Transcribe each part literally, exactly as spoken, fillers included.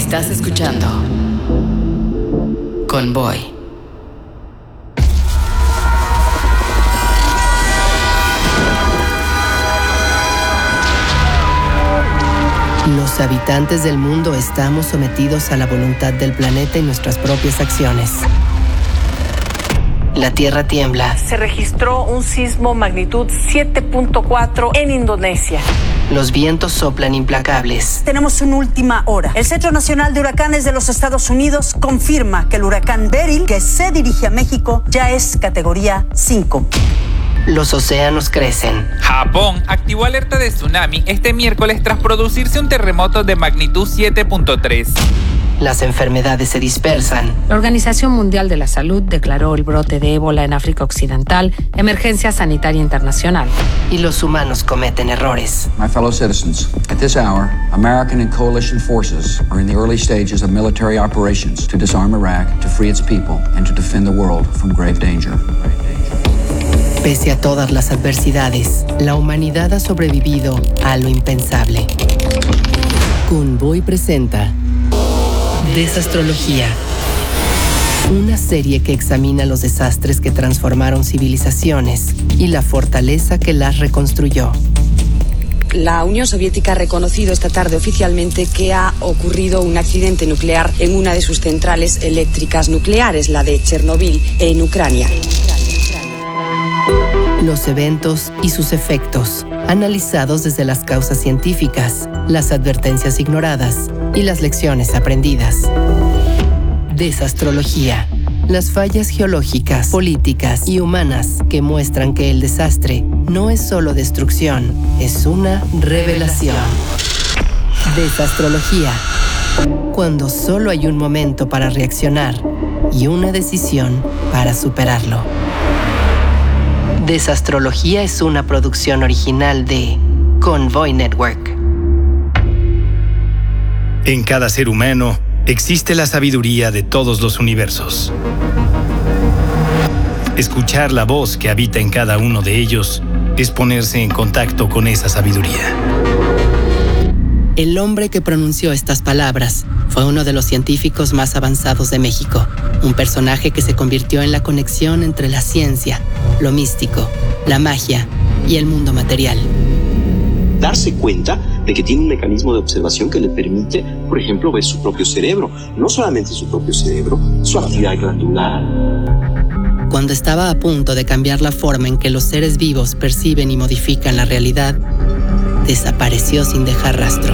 Estás escuchando Convoy. Los habitantes del mundo estamos sometidos a la voluntad del planeta y nuestras propias acciones. La Tierra tiembla. Se registró un sismo magnitud siete punto cuatro en Indonesia. Los vientos soplan implacables. Tenemos una última hora. El Centro Nacional de Huracanes de los Estados Unidos confirma que el huracán Beryl, que se dirige a México, ya es categoría cinco. Los océanos crecen. Japón activó alerta de tsunami este miércoles tras producirse un terremoto de magnitud siete punto tres. Las enfermedades se dispersan. La Organización Mundial de la Salud declaró el brote de ébola en África Occidental emergencia sanitaria internacional. Y los humanos cometen errores. My fellow citizens, at this hour, American and coalition forces are in the early stages of military operations to disarm Iraq, to free its people, and to defend the world from grave danger. Pese a todas las adversidades, la humanidad ha sobrevivido a lo impensable. Convoy presenta Desastrología, una serie que examina los desastres que transformaron civilizaciones y la fortaleza que las reconstruyó. La Unión Soviética ha reconocido esta tarde oficialmente que ha ocurrido un accidente nuclear en una de sus centrales eléctricas nucleares, la de Chernobyl, en Ucrania. Los eventos y sus efectos, analizados desde las causas científicas, las advertencias ignoradas y las lecciones aprendidas. Desastrología. Las fallas geológicas, políticas y humanas que muestran que el desastre no es solo destrucción, es una revelación. Desastrología. Cuando solo hay un momento para reaccionar y una decisión para superarlo. Desastrología es una producción original de Convoy Network. En cada ser humano existe la sabiduría de todos los universos. Escuchar la voz que habita en cada uno de ellos es ponerse en contacto con esa sabiduría. El hombre que pronunció estas palabras fue uno de los científicos más avanzados de México, un personaje que se convirtió en la conexión entre la ciencia, lo místico, la magia y el mundo material. Darse cuenta de que tiene un mecanismo de observación que le permite, por ejemplo, ver su propio cerebro. No solamente su propio cerebro, su actividad glandular. Cuando estaba a punto de cambiar la forma en que los seres vivos perciben y modifican la realidad, desapareció sin dejar rastro.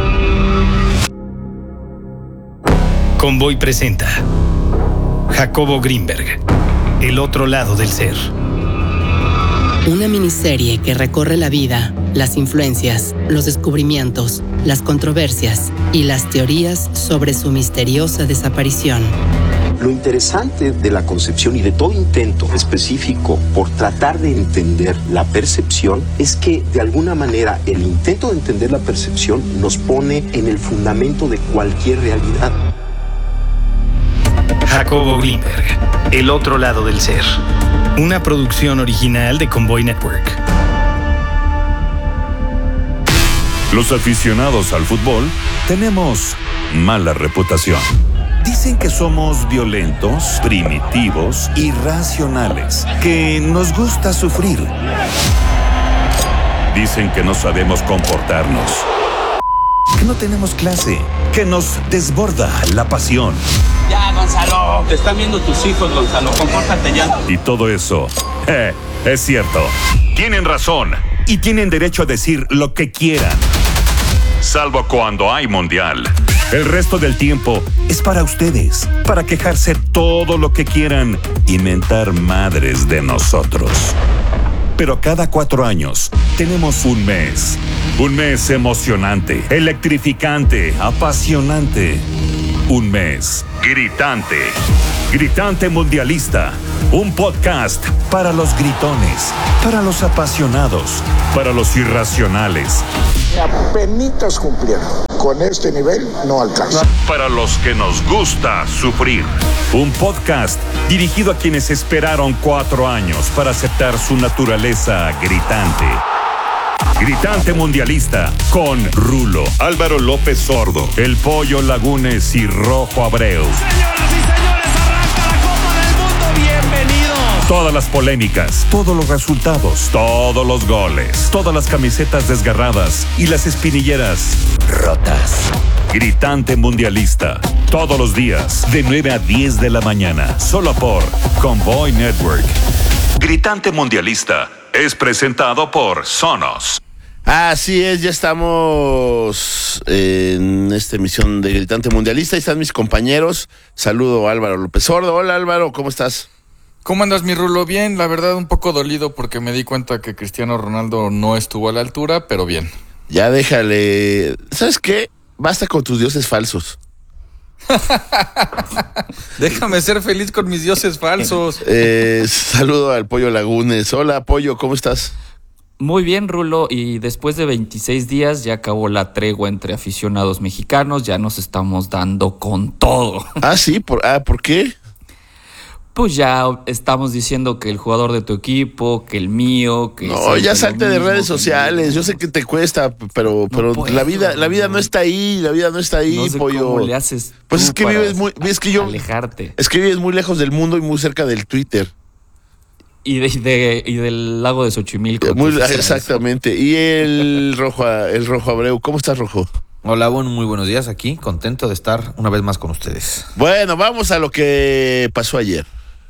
Convoy presenta Jacobo Greenberg, El otro lado del ser. Una miniserie que recorre la vida, las influencias, los descubrimientos, las controversias y las teorías sobre su misteriosa desaparición. Lo interesante de la concepción y de todo intento específico por tratar de entender la percepción es que, de alguna manera, el intento de entender la percepción nos pone en el fundamento de cualquier realidad. Jacobo Greenberg, El otro lado del ser. Una producción original de Convoy Network. Los aficionados al fútbol tenemos mala reputación. Dicen que somos violentos, primitivos, irracionales, que nos gusta sufrir. Dicen que no sabemos comportarnos, que no tenemos clase, que nos desborda la pasión. Ya, Gonzalo, te están viendo tus hijos, Gonzalo, compórtate ya. Y todo eso, eh, es cierto. Tienen razón y tienen derecho a decir lo que quieran. Salvo cuando hay mundial. El resto del tiempo es para ustedes, para quejarse todo lo que quieran y mentar madres de nosotros. Pero cada cuatro años tenemos un mes. Un mes emocionante, electrificante, apasionante. Un mes gritante. Gritante Mundialista. Un podcast para los gritones, para los apasionados, para los irracionales. Apenitas cumplieron. Con este nivel no alcanza. Para los que nos gusta sufrir. Un podcast dirigido a quienes esperaron cuatro años para aceptar su naturaleza gritante. Gritante Mundialista con Rulo, Álvaro López Sordo, El Pollo Lagunes y Rojo Abreu. Señoras y señores, arranca la Copa del Mundo. Bienvenidos. Todas las polémicas, todos los resultados, todos los goles, todas las camisetas desgarradas y las espinilleras rotas. Gritante Mundialista, todos los días, de nueve a diez de la mañana, solo por Convoy Network. Gritante Mundialista es presentado por Sonos. Así es, ya estamos en esta emisión de Gritante Mundialista. Ahí están mis compañeros. Saludo a Álvaro López Sordo. Hola Álvaro, ¿cómo estás? ¿Cómo andas, mi Rulo? Bien, la verdad un poco dolido porque me di cuenta que Cristiano Ronaldo no estuvo a la altura, pero bien. Ya déjale. ¿Sabes qué? Basta con tus dioses falsos. Déjame ser feliz con mis dioses falsos. Eh, saludo al Pollo Lagunes. Hola, Pollo, ¿cómo estás? Muy bien, Rulo, y después de veintiséis días ya acabó la tregua entre aficionados mexicanos, ya nos estamos dando con todo. Ah, sí, ¿por, ah, ¿por qué? Pues ya estamos diciendo que el jugador de tu equipo, que el mío, que... No, ya salte de redes sociales, yo sé que te cuesta, pero, pero no puedo, la vida, la vida no está ahí, la vida no está ahí, no sé Pollo. ¿Cómo le haces pues es que vives muy, es que yo alejarte? Es que vives muy lejos del mundo y muy cerca del Twitter. Y de, de y del lago de Xochimilco. Muy, exactamente. Y el rojo, el Rojo Abreu, ¿cómo estás, Rojo? Hola, bueno, muy buenos días aquí, contento de estar una vez más con ustedes. Bueno, vamos a lo que pasó ayer.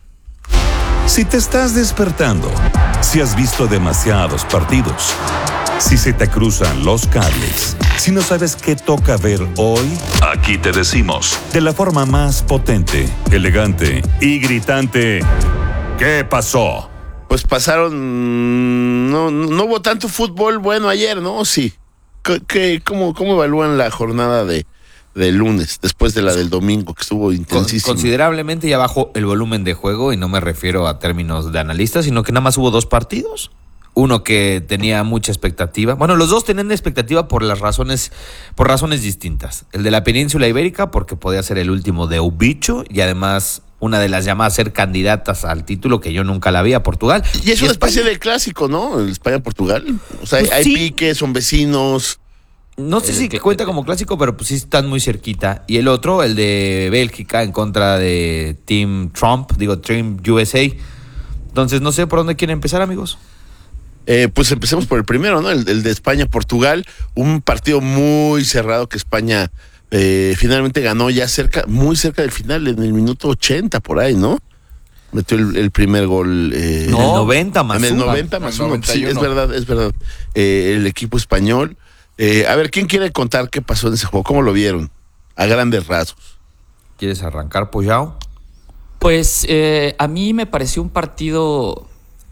Si te estás despertando, si has visto demasiados partidos, si se te cruzan los cables, si no sabes qué toca ver hoy, aquí te decimos, de la forma más potente, elegante y gritante, ¿qué pasó? Pues pasaron, no, no hubo tanto fútbol bueno ayer, ¿no? Sí. ¿Qué, qué, cómo, ¿Cómo evalúan la jornada de, de lunes, después de la del domingo, que estuvo intensísima? Con, considerablemente ya bajó el volumen de juego, y no me refiero a términos de analistas, sino que nada más hubo dos partidos. Uno que tenía mucha expectativa. Bueno, los dos tenían expectativa por las razones, por razones distintas. El de la península ibérica, porque podía ser el último de un bicho, y además una de las llamadas a ser candidatas al título, que yo nunca la vi, a Portugal. Y es y una España... especie de clásico, ¿no? España-Portugal. O sea, pues hay sí. piques, son vecinos. No sé si cuenta como clásico, pero pues sí están muy cerquita. Y el otro, el de Bélgica en contra de Team Trump, digo, Team U S A. Entonces, no sé por dónde quieren empezar, amigos. Eh, pues empecemos por el primero, ¿no? El, el de España-Portugal. Un partido muy cerrado que España eh, finalmente ganó ya cerca, muy cerca del final, en el minuto ochenta, por ahí, ¿no? Metió el, el primer gol. Eh, no, en el noventa más uno. En el noventa más uno. Sí, es verdad, es verdad. Eh, el equipo español. Eh, a ver, ¿quién quiere contar qué pasó en ese juego? ¿Cómo lo vieron? A grandes rasgos. ¿Quieres arrancar, Poyao? Pues eh, a mí me pareció un partido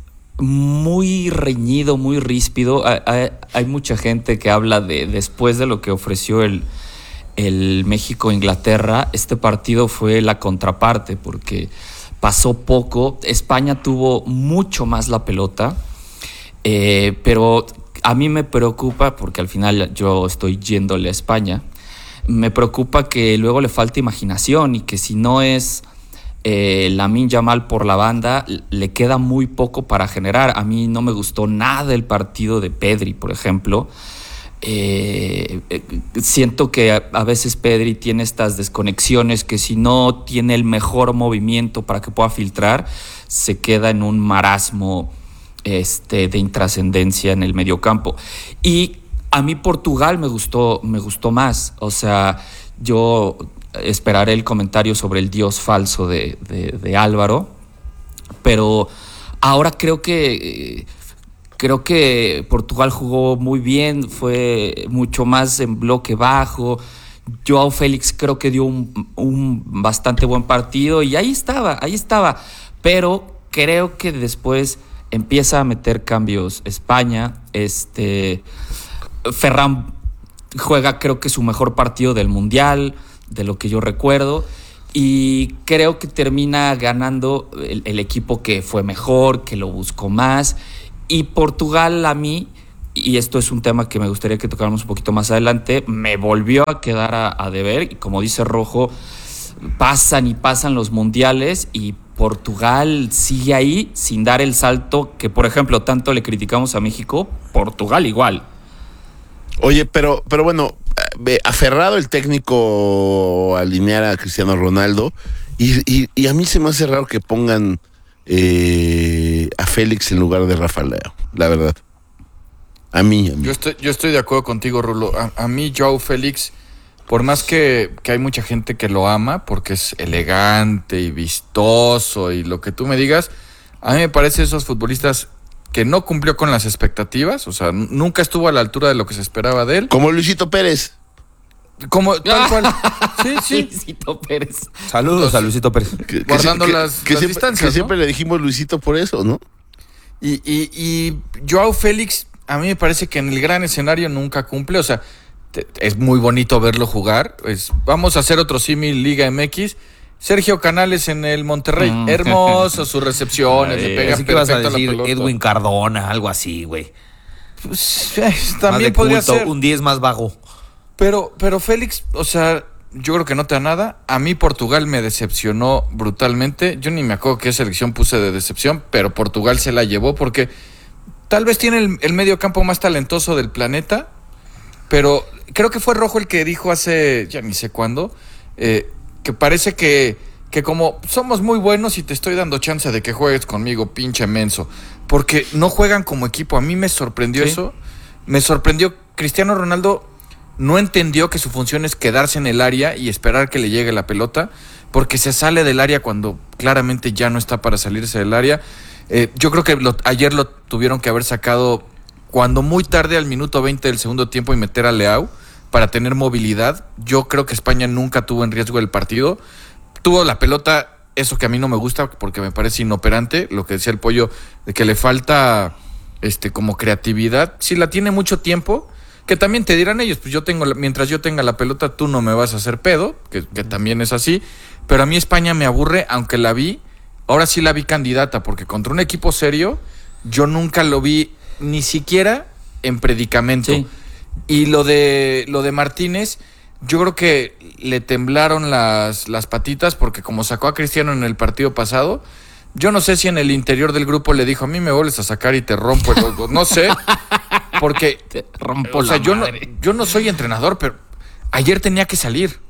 muy reñido, muy ríspido. Hay, hay, hay mucha gente que habla de después de lo que ofreció el, el México-Inglaterra, este partido fue la contraparte porque pasó poco. España tuvo mucho más la pelota, eh, pero a mí me preocupa, porque al final yo estoy yéndole a España, me preocupa que luego le falte imaginación y que si no es eh, Lamine Yamal por la banda, le queda muy poco para generar. A mí no me gustó nada el partido de Pedri, por ejemplo. Eh, eh, siento que a, a veces Pedri tiene estas desconexiones que si no tiene el mejor movimiento para que pueda filtrar, se queda en un marasmo este, de intrascendencia en el mediocampo. Y a mí Portugal me gustó, me gustó más. O sea, yo esperaré el comentario sobre el dios falso de, de, de Álvaro, pero ahora creo que creo que Portugal jugó muy bien, fue mucho más en bloque bajo. Joao Félix creo que dio un, un bastante buen partido y ahí estaba, ahí estaba. Pero creo que después empieza a meter cambios España. Este Ferran juega creo que su mejor partido del Mundial, de lo que yo recuerdo, y creo que termina ganando el, el equipo que fue mejor, que lo buscó más. Y Portugal a mí, y esto es un tema que me gustaría que tocáramos un poquito más adelante, me volvió a quedar a, a deber, y como dice Rojo, pasan y pasan los mundiales y Portugal sigue ahí sin dar el salto que, por ejemplo, tanto le criticamos a México, Portugal igual. Oye, pero, pero bueno, aferrado el técnico a alinear a Cristiano Ronaldo, y, y, y a mí se me hace raro que pongan eh, a Félix en lugar de Rafa Leao, la verdad. A mí, a mí. Yo estoy, yo estoy de acuerdo contigo, Rulo. A, a mí, Joao Félix, por más que, que hay mucha gente que lo ama, porque es elegante y vistoso y lo que tú me digas, a mí me parece esos futbolistas que no cumplió con las expectativas, o sea, n- nunca estuvo a la altura de lo que se esperaba de él. Como Luisito Pérez. Como tal cual. Sí, sí. Luisito Pérez. Saludos Entonces, a Luisito Pérez. Que, guardando que, las, que las siempre, distancias, que ¿no? siempre le dijimos Luisito por eso, ¿no? Y, y, y Joao Félix, a mí me parece que en el gran escenario nunca cumple, o sea, te, es muy bonito verlo jugar. Es, vamos a hacer otro símil Liga M X. Sergio Canales en el Monterrey, mm. hermoso sus recepciones, Ay, le pega así que vas a perfecto decir la pelota. Edwin Cardona, algo así, güey. Pues, eh, también podría culto, ser. Un diez más vago. Pero, pero Félix, o sea, yo creo que no te da nada. A mí Portugal me decepcionó brutalmente. Yo ni me acuerdo qué selección puse de decepción, pero Portugal se la llevó porque tal vez tiene el, el medio campo más talentoso del planeta, pero creo que fue Rojo el que dijo hace, ya ni sé cuándo, eh, que parece que, que como somos muy buenos y te estoy dando chance de que juegues conmigo, pinche menso, porque no juegan como equipo. A mí me sorprendió ¿Sí? eso. Me sorprendió. Cristiano Ronaldo no entendió que su función es quedarse en el área y esperar que le llegue la pelota, porque se sale del área cuando claramente ya no está para salirse del área. Eh, yo creo que lo, ayer lo tuvieron que haber sacado cuando muy tarde al minuto veinte del segundo tiempo y meter a Leao para tener movilidad. Yo creo que España nunca tuvo en riesgo el partido. Tuvo la pelota, eso que a mí no me gusta porque me parece inoperante, lo que decía el Pollo, de que le falta este como creatividad. Si la tiene mucho tiempo, que también te dirán ellos, pues yo tengo, mientras yo tenga la pelota, tú no me vas a hacer pedo, que, que también es así. Pero a mí España me aburre, aunque la vi, ahora sí la vi candidata, porque contra un equipo serio, yo nunca lo vi ni siquiera en predicamento. Sí. Y lo de lo de Martínez, yo creo que le temblaron las, las patitas porque como sacó a Cristiano en el partido pasado, yo no sé si en el interior del grupo le dijo, a mí me vuelves a sacar y te rompo el ojo. No sé, porque te rompo o sea, la yo no, madre. yo no soy entrenador, pero ayer tenía que salir.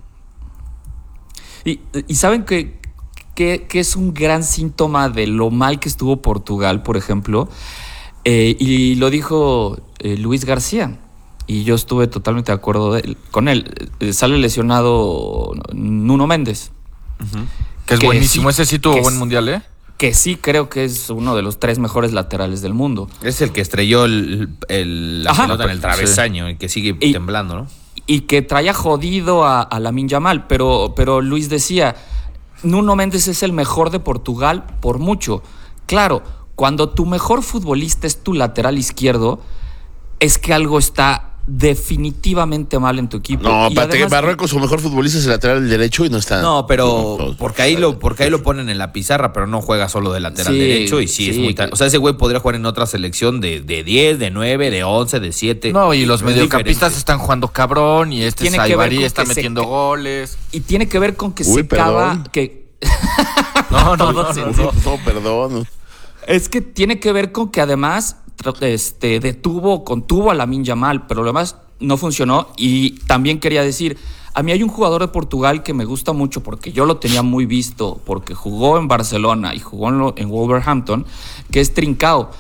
Y, y saben que, que, que es un gran síntoma de lo mal que estuvo Portugal, por ejemplo, eh, y lo dijo eh, Luis García. Y yo estuve totalmente de acuerdo de él, con él. Eh, sale lesionado Nuno Méndez. Uh-huh. Que es que buenísimo. Sí, ese sí tuvo buen mundial, ¿eh? Que sí creo que es uno de los tres mejores laterales del mundo. Es el que estrelló el, el, la Ajá, pelota en el travesaño sí. y que sigue y, temblando, ¿no? Y que traía jodido a, a Lamine Yamal. Pero, pero Luis decía, Nuno Méndez es el mejor de Portugal por mucho. Claro, cuando tu mejor futbolista es tu lateral izquierdo, es que algo está definitivamente mal en tu equipo. No, aparte que Marruecos, su mejor futbolista es el lateral derecho y no está. No, pero no, porque ahí lo porque ahí lo ponen en la pizarra, pero no juega solo de lateral sí, derecho y sí, sí es muy tal. O sea, ese güey podría jugar en otra selección de, de diez, de nueve, de once, de siete. No, y los mediocampistas están jugando cabrón y este Saibari está metiendo se, goles. Y tiene que ver con que Uy, se perdón. cava que no, no, no, no, no, no, no, perdón. Es que tiene que ver con que además este detuvo, contuvo a Lamine Yamal, pero lo demás no funcionó. Y también quería decir, a mí hay un jugador de Portugal que me gusta mucho porque yo lo tenía muy visto, porque jugó en Barcelona y jugó en, en Wolverhampton, que es Trincao.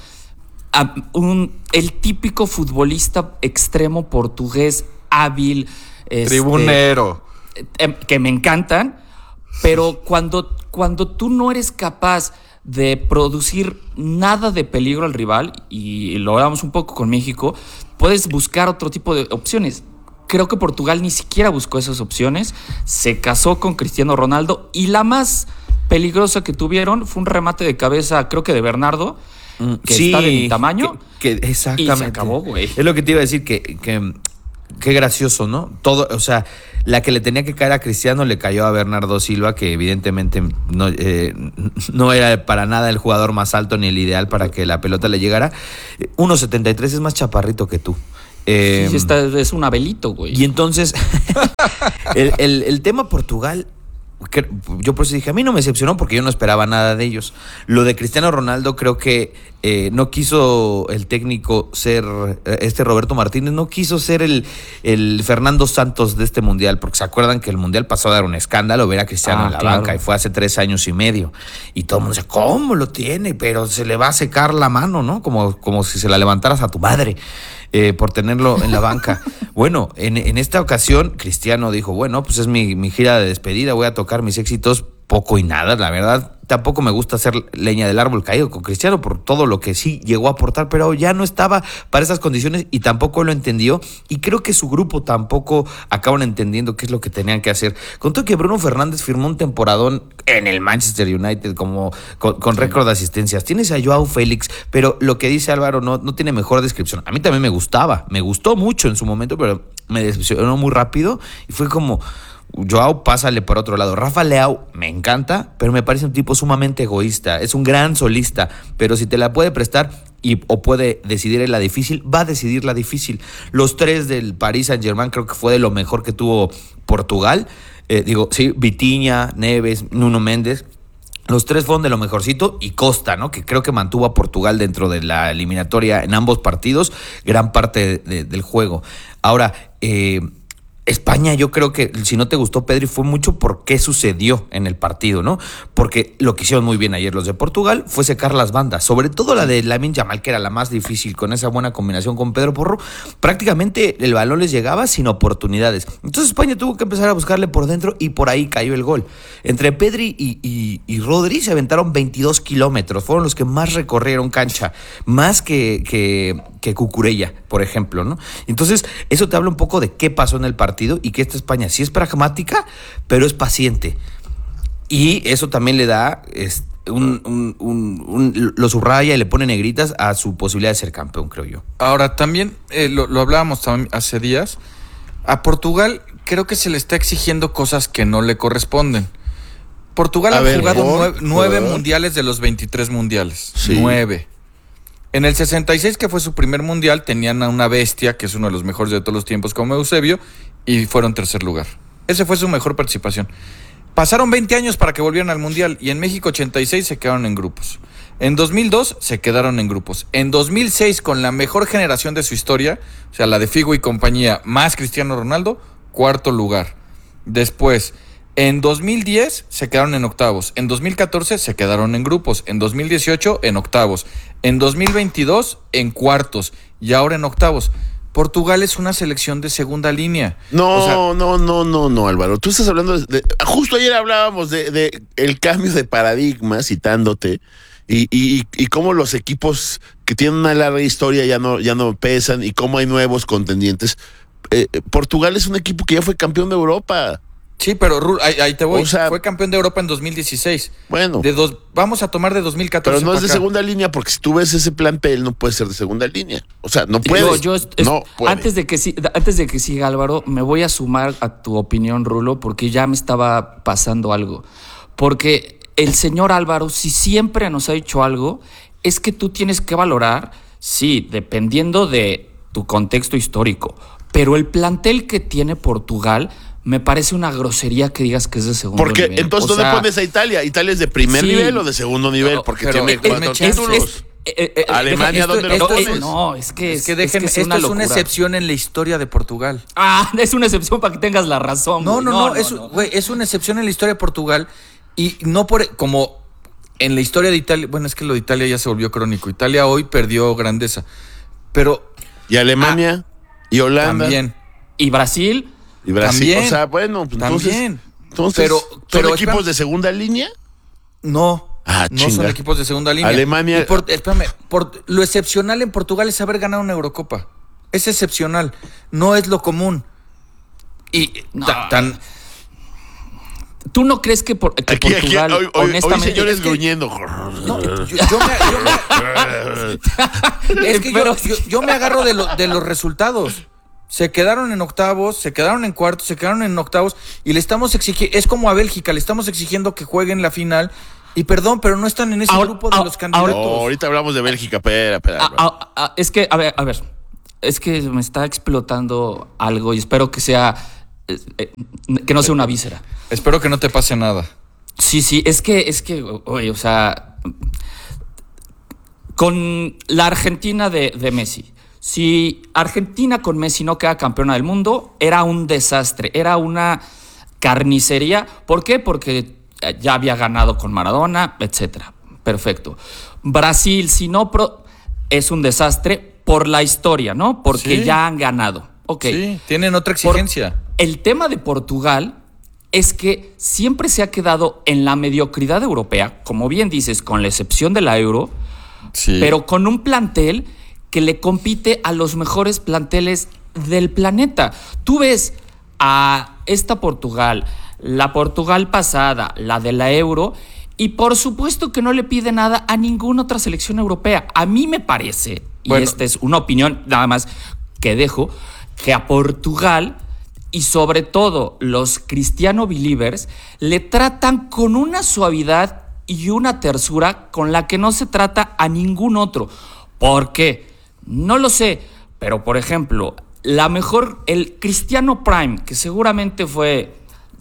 Un, el típico futbolista extremo portugués, hábil. Tribunero. Este, que me encantan, pero cuando, cuando tú no eres capaz de producir nada de peligro al rival, y lo hablamos un poco con México, puedes buscar otro tipo de opciones. Creo que Portugal ni siquiera buscó esas opciones, se casó con Cristiano Ronaldo y la más peligrosa que tuvieron fue un remate de cabeza, creo que de Bernardo, que sí, está de mi tamaño, que, que exactamente. Y se acabó, güey. Es lo que te iba a decir, que, que qué gracioso, ¿no? Todo, o sea, la que le tenía que caer a Cristiano le cayó a Bernardo Silva, que evidentemente no, eh, no era para nada el jugador más alto ni el ideal para que la pelota le llegara. uno setenta y tres es más chaparrito que tú. Eh, sí, está, es un Abelito, güey. Y entonces, el, el, el tema Portugal que, yo por eso dije, a mí no me decepcionó porque yo no esperaba nada de ellos. Lo de Cristiano Ronaldo creo que eh, no quiso el técnico ser, este Roberto Martínez, no quiso ser el, el Fernando Santos de este mundial, porque se acuerdan que el mundial pasó a dar un escándalo ver a Cristiano Ah, en la claro. banca y fue hace tres años y medio. Y todo el mundo dice, ¿cómo lo tiene? Pero se le va a secar la mano, ¿no? Como, como si se la levantaras a tu madre. Eh, por tenerlo en la banca. Bueno, en, en esta ocasión Cristiano dijo, bueno, pues es mi, mi gira de despedida, voy a tocar mis éxitos, poco y nada, la verdad. Tampoco me gusta hacer leña del árbol caído con Cristiano por todo lo que sí llegó a aportar, pero ya no estaba para esas condiciones y tampoco lo entendió, y creo que su grupo tampoco acaban entendiendo qué es lo que tenían que hacer. Con todo que Bruno Fernández firmó un temporadón en el Manchester United como con, con récord de asistencias. Tienes a Joao Félix, pero lo que dice Álvaro no, no tiene mejor descripción. A mí también me gustaba, me gustó mucho en su momento, pero me decepcionó muy rápido y fue como... Joao, pásale por otro lado. Rafa Leao me encanta, pero me parece un tipo sumamente egoísta. Es un gran solista, pero si te la puede prestar y, o puede decidir en la difícil, va a decidir la difícil. Los tres del Paris Saint-Germain creo que fue de lo mejor que tuvo Portugal. Eh, digo, sí, Vitinha, Neves, Nuno Méndez. Los tres fueron de lo mejorcito, y Costa, ¿no? Que creo que mantuvo a Portugal dentro de la eliminatoria en ambos partidos, gran parte de, de, del juego. Ahora, eh... España, yo creo que si no te gustó, Pedri, fue mucho por qué sucedió en el partido, ¿no? Porque lo que hicieron muy bien ayer los de Portugal fue secar las bandas, sobre todo la de Lamine Yamal, que era la más difícil, con esa buena combinación con Pedro Porro. Prácticamente el balón les llegaba sin oportunidades. Entonces España tuvo que empezar a buscarle por dentro y por ahí cayó el gol. Entre Pedri y, y, y Rodri se aventaron veintidós kilómetros, fueron los que más recorrieron cancha, más que, que, que Cucurella, por ejemplo, ¿no? Entonces eso te habla un poco de qué pasó en el partido, y que esta España sí es pragmática, pero es paciente. Y eso también le da es, un, un, un, un, lo subraya y le pone negritas a su posibilidad de ser campeón, creo yo. Ahora, también eh, lo, lo hablábamos también hace días, a Portugal creo que se le está exigiendo cosas que no le corresponden. Portugal A ha ver, jugado por, nueve, nueve por. mundiales de los veintitrés mundiales. Sí. Nueve. En el sesenta y seis, que fue su primer mundial, tenían a una bestia, que es uno de los mejores de todos los tiempos, como Eusebio, y fueron tercer lugar. Ese fue su mejor participación. Pasaron veinte años para que volvieran al mundial, y en México ochenta y seis se quedaron en grupos. En dos mil dos se quedaron en grupos. En dos mil seis, con la mejor generación de su historia, o sea, la de Figo y compañía, más Cristiano Ronaldo, cuarto lugar. Después, en dos mil diez se quedaron en octavos. En dos mil catorce se quedaron en grupos. En dos mil dieciocho en octavos. En dos mil veintidós en cuartos. Y ahora en octavos. Portugal es una selección de segunda línea. No, O sea, no, no, no, no, Álvaro. Tú estás hablando de, de- justo ayer hablábamos de, de el cambio de paradigma, citándote, y, y, y cómo los equipos que tienen una larga historia ya no, ya no pesan, y cómo hay nuevos contendientes. Eh, Portugal es un equipo que ya fue campeón de Europa. Sí, pero Ru- ahí, ahí te voy. O sea, fue campeón de Europa en dos mil dieciséis. Bueno. De dos, vamos a tomar de dos mil catorce. Pero no es para de acá. segunda línea, porque si tú ves ese plan P, él no puede ser de segunda línea. O sea, no puede. Yo- yo est- est- no puede. antes de que si- antes de que siga Álvaro, me voy a sumar a tu opinión, Rulo, porque ya me estaba pasando algo. Porque el señor Álvaro, si siempre nos ha dicho algo, es que tú tienes que valorar, sí, dependiendo de tu contexto histórico, pero el plantel que tiene Portugal me parece una grosería que digas que es de segundo Porque nivel. entonces O ¿dónde sea, pones a Italia? ¿Italia es de primer sí. nivel o de segundo nivel, No, porque pero tiene es- cuatro es- títulos. es- eh, eh, Alemania, deja- ¿dónde lo esto- pones? esto- No, es que Es que déjenme, es esto una es una locura. excepción en la historia de Portugal. Ah, es una excepción para que tengas la razón. No, güey. no, no, es, güey, es una excepción en la historia de Portugal, y no por como en la historia de Italia. Bueno, es que lo de Italia ya se volvió crónico. Italia hoy perdió grandeza, pero Y Alemania, y Holanda, también, Y Brasil, y Brasil. también, O sea, bueno, pues entonces, también. entonces Pero- ¿son pero equipos espérame. de segunda línea? No, Ah, no son chinga. equipos de segunda línea. Alemania- Y por- espérame, por- lo excepcional en Portugal es haber ganado una Eurocopa. Es excepcional, no es lo común. Y No. ta- tan ¿tú no crees que, por, que Aquí, aquí, Portugal, hoy, hoy, hoy honestamente... señores es que- gruñendo. No, yo, yo me, yo me- es que yo, Pero- yo- yo me agarro de, lo- de los resultados. Se quedaron en octavos, se quedaron en cuartos, se quedaron en octavos, y le estamos exigiendo, es como a Bélgica, le estamos exigiendo que jueguen la final, y perdón, pero no están en ese Ahora- grupo de ahora- los candidatos. No, ahorita hablamos de Bélgica, espera, espera. Ah, ah, ah, es que, a ver, a ver, es que me está explotando algo y espero que sea eh, que no sea una víscera. Espero que no te pase nada. Sí, sí, es que, es que, oye, o sea, con la Argentina de, de Messi, si Argentina con Messi no queda campeona del mundo, era un desastre, era una carnicería. ¿Por qué? Porque ya había ganado con Maradona, etcétera. Perfecto. Brasil, si no, pro, es un desastre por la historia, ¿no? Porque sí. ya han ganado. Okay. Sí, tienen otra exigencia. Por el tema de Portugal es que siempre se ha quedado en la mediocridad europea, como bien dices, con la excepción de la Euro, sí. pero con un plantel que le compite a los mejores planteles del planeta. Tú ves a esta Portugal, la Portugal pasada, la de la Euro, y por supuesto que no le pide nada a ninguna otra selección europea. A mí me parece, bueno, y esta es una opinión nada más que dejo, que a Portugal y sobre todo los Cristiano Believers le tratan con una suavidad y una tersura con la que no se trata a ningún otro. ¿Por qué? No lo sé, pero por ejemplo, la mejor, el Cristiano Prime, que seguramente fue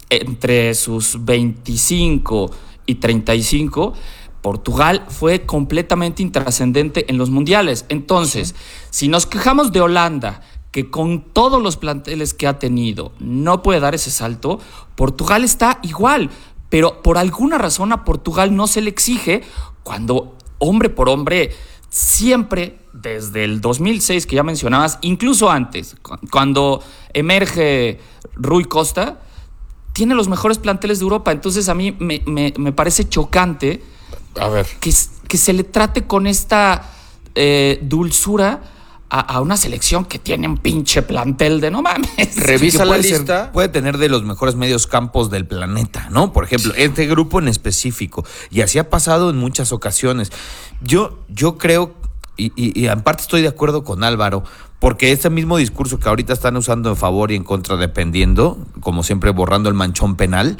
entre sus veinticinco y treinta y cinco, Portugal fue completamente intrascendente en los mundiales. Entonces, si nos quejamos de Holanda, que con todos los planteles que ha tenido no puede dar ese salto, Portugal está igual, pero por alguna razón a Portugal no se le exige cuando, hombre por hombre, siempre desde el dos mil seis que ya mencionabas, incluso antes, cuando emerge Rui Costa, tiene los mejores planteles de Europa. Entonces a mí me, me, me parece chocante a ver. Que, que se le trate con esta eh, dulzura A, a una selección que tiene un pinche plantel de no mames. Revisa la lista. Ser, puede tener de los mejores medios campos del planeta, ¿no? Por ejemplo, este grupo en específico. Y así ha pasado en muchas ocasiones. Yo, yo creo, y, y, y en parte estoy de acuerdo con Álvaro, porque ese mismo discurso que ahorita están usando en favor y en contra dependiendo, como siempre borrando el manchón penal,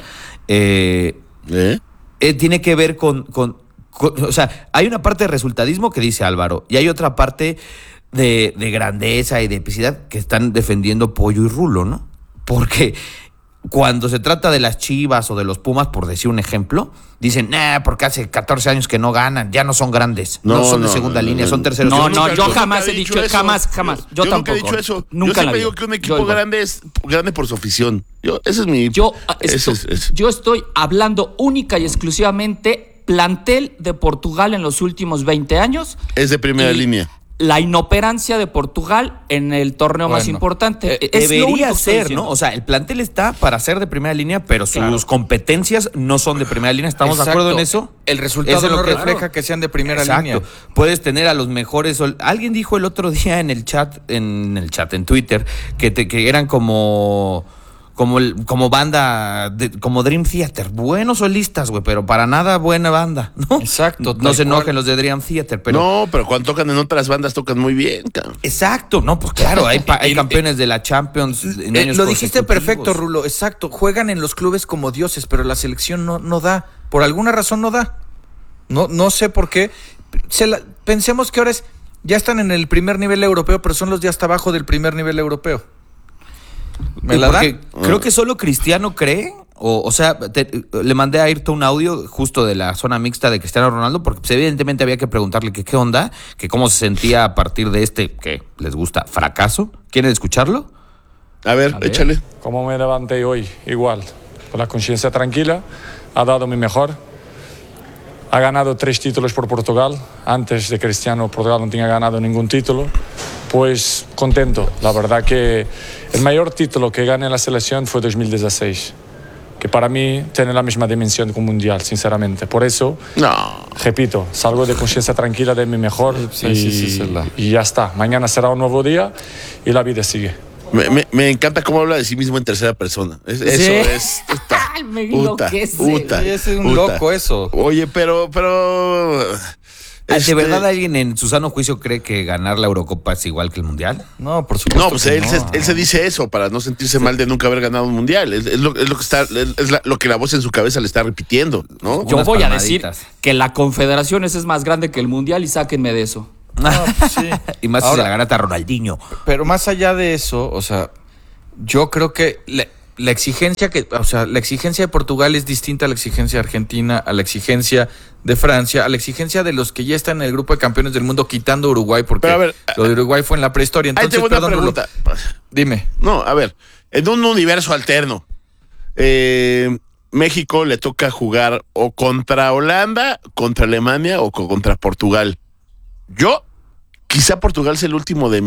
eh, ¿Eh? Eh, tiene que ver con, con, con... O sea, hay una parte de resultadismo que dice Álvaro, y hay otra parte De, de grandeza y de epicidad que están defendiendo Pollo y Rulo, ¿no? Porque cuando se trata de las Chivas o de los Pumas, por decir un ejemplo, dicen, nah, porque hace catorce años que no ganan, ya no son grandes, no, no son no, de segunda no, línea, no, son terceros. No, yo no, nunca, yo, yo jamás he dicho, eso. jamás, jamás, yo, yo tampoco. Yo nunca he dicho eso. Nunca yo siempre digo que un equipo grande es grande por su afición. Yo, ese es mi... Yo, esto, ese es, ese. yo estoy hablando única y exclusivamente plantel de Portugal en los últimos veinte años. Es de primera línea. La inoperancia de Portugal en el torneo bueno, más importante. Eh, es debería ser, ¿no? O sea, el plantel está para ser de primera línea, pero claro. sus competencias no son de primera línea. ¿Estamos Exacto. de acuerdo en eso? El resultado eso no lo que, refleja claro. que sean de primera Exacto. línea. Puedes tener a los mejores... Alguien dijo el otro día en el chat, en el chat, en Twitter, que, te, que eran como... Como, el, como banda, de, como Dream Theater, buenos solistas, güey, pero para nada buena banda, ¿no? Exacto. No se enojen los de Dream Theater, pero... No, pero cuando tocan en otras bandas tocan muy bien, cabrón. Exacto, no, pues claro, hay, hay campeones de la Champions en eh, años Lo dijiste perfecto, Rulo, exacto. Juegan en los clubes como dioses, pero la selección no, no da. Por alguna razón no da. No, no sé por qué. Se la, pensemos que ahora es, ya están en el primer nivel europeo, pero son los de hasta abajo del primer nivel europeo. ¿Me la dan? Creo que solo Cristiano cree, o, o sea, te, le mandé a Ayrton un audio justo de la zona mixta de Cristiano Ronaldo, porque pues, evidentemente había que preguntarle que qué onda, que cómo se sentía a partir de este, que les gusta, fracaso. ¿Quieren escucharlo? A ver, a ver, échale. Como me levanté hoy, igual, con la conciencia tranquila, ha dado mi mejor. Ha ganado tres títulos por Portugal. Antes de Cristiano, Portugal no tenía ganado ningún título. Pues contento. La verdad que el mayor título que gané en la selección fue dos mil dieciséis, que para mí tiene la misma dimensión que un mundial, sinceramente. Por eso, no. repito, salgo de conciencia tranquila de mi mejor sí, y, sí, sí, sí, la... y ya está. Mañana será un nuevo día y la vida sigue. Me, me, me encanta cómo habla de sí mismo en tercera persona. Es, ¿Sí? Eso es... Puta, me puta, puta, es un puta. loco eso. Oye, pero... pero este... ¿De verdad alguien en su sano juicio cree que ganar la Eurocopa es igual que el Mundial? No, por supuesto. No, pues él, no. Se, él se dice eso para no sentirse sí. mal de nunca haber ganado un Mundial. Es, es, lo, es lo que está, es la, lo que la voz en su cabeza le está repitiendo, ¿no? Yo Unas voy a decir que la Confederaciones es más grande que el Mundial y sáquenme de eso. No, pues sí. Y más Ahora, si se la gana a Ronaldinho. Pero más allá de eso, o sea, yo creo que le, la exigencia que, o sea, la exigencia de Portugal es distinta a la exigencia de Argentina, a la exigencia de Francia, a la exigencia de los que ya están en el grupo de campeones del mundo, quitando Uruguay, porque a ver, lo de Uruguay fue en la prehistoria. Entonces, ahí tengo una perdón, pregunta. Rulo, dime. No, a ver, en un universo alterno, eh, México le toca jugar o contra Holanda, contra Alemania o contra Portugal. Yo, quizá Portugal sea el último de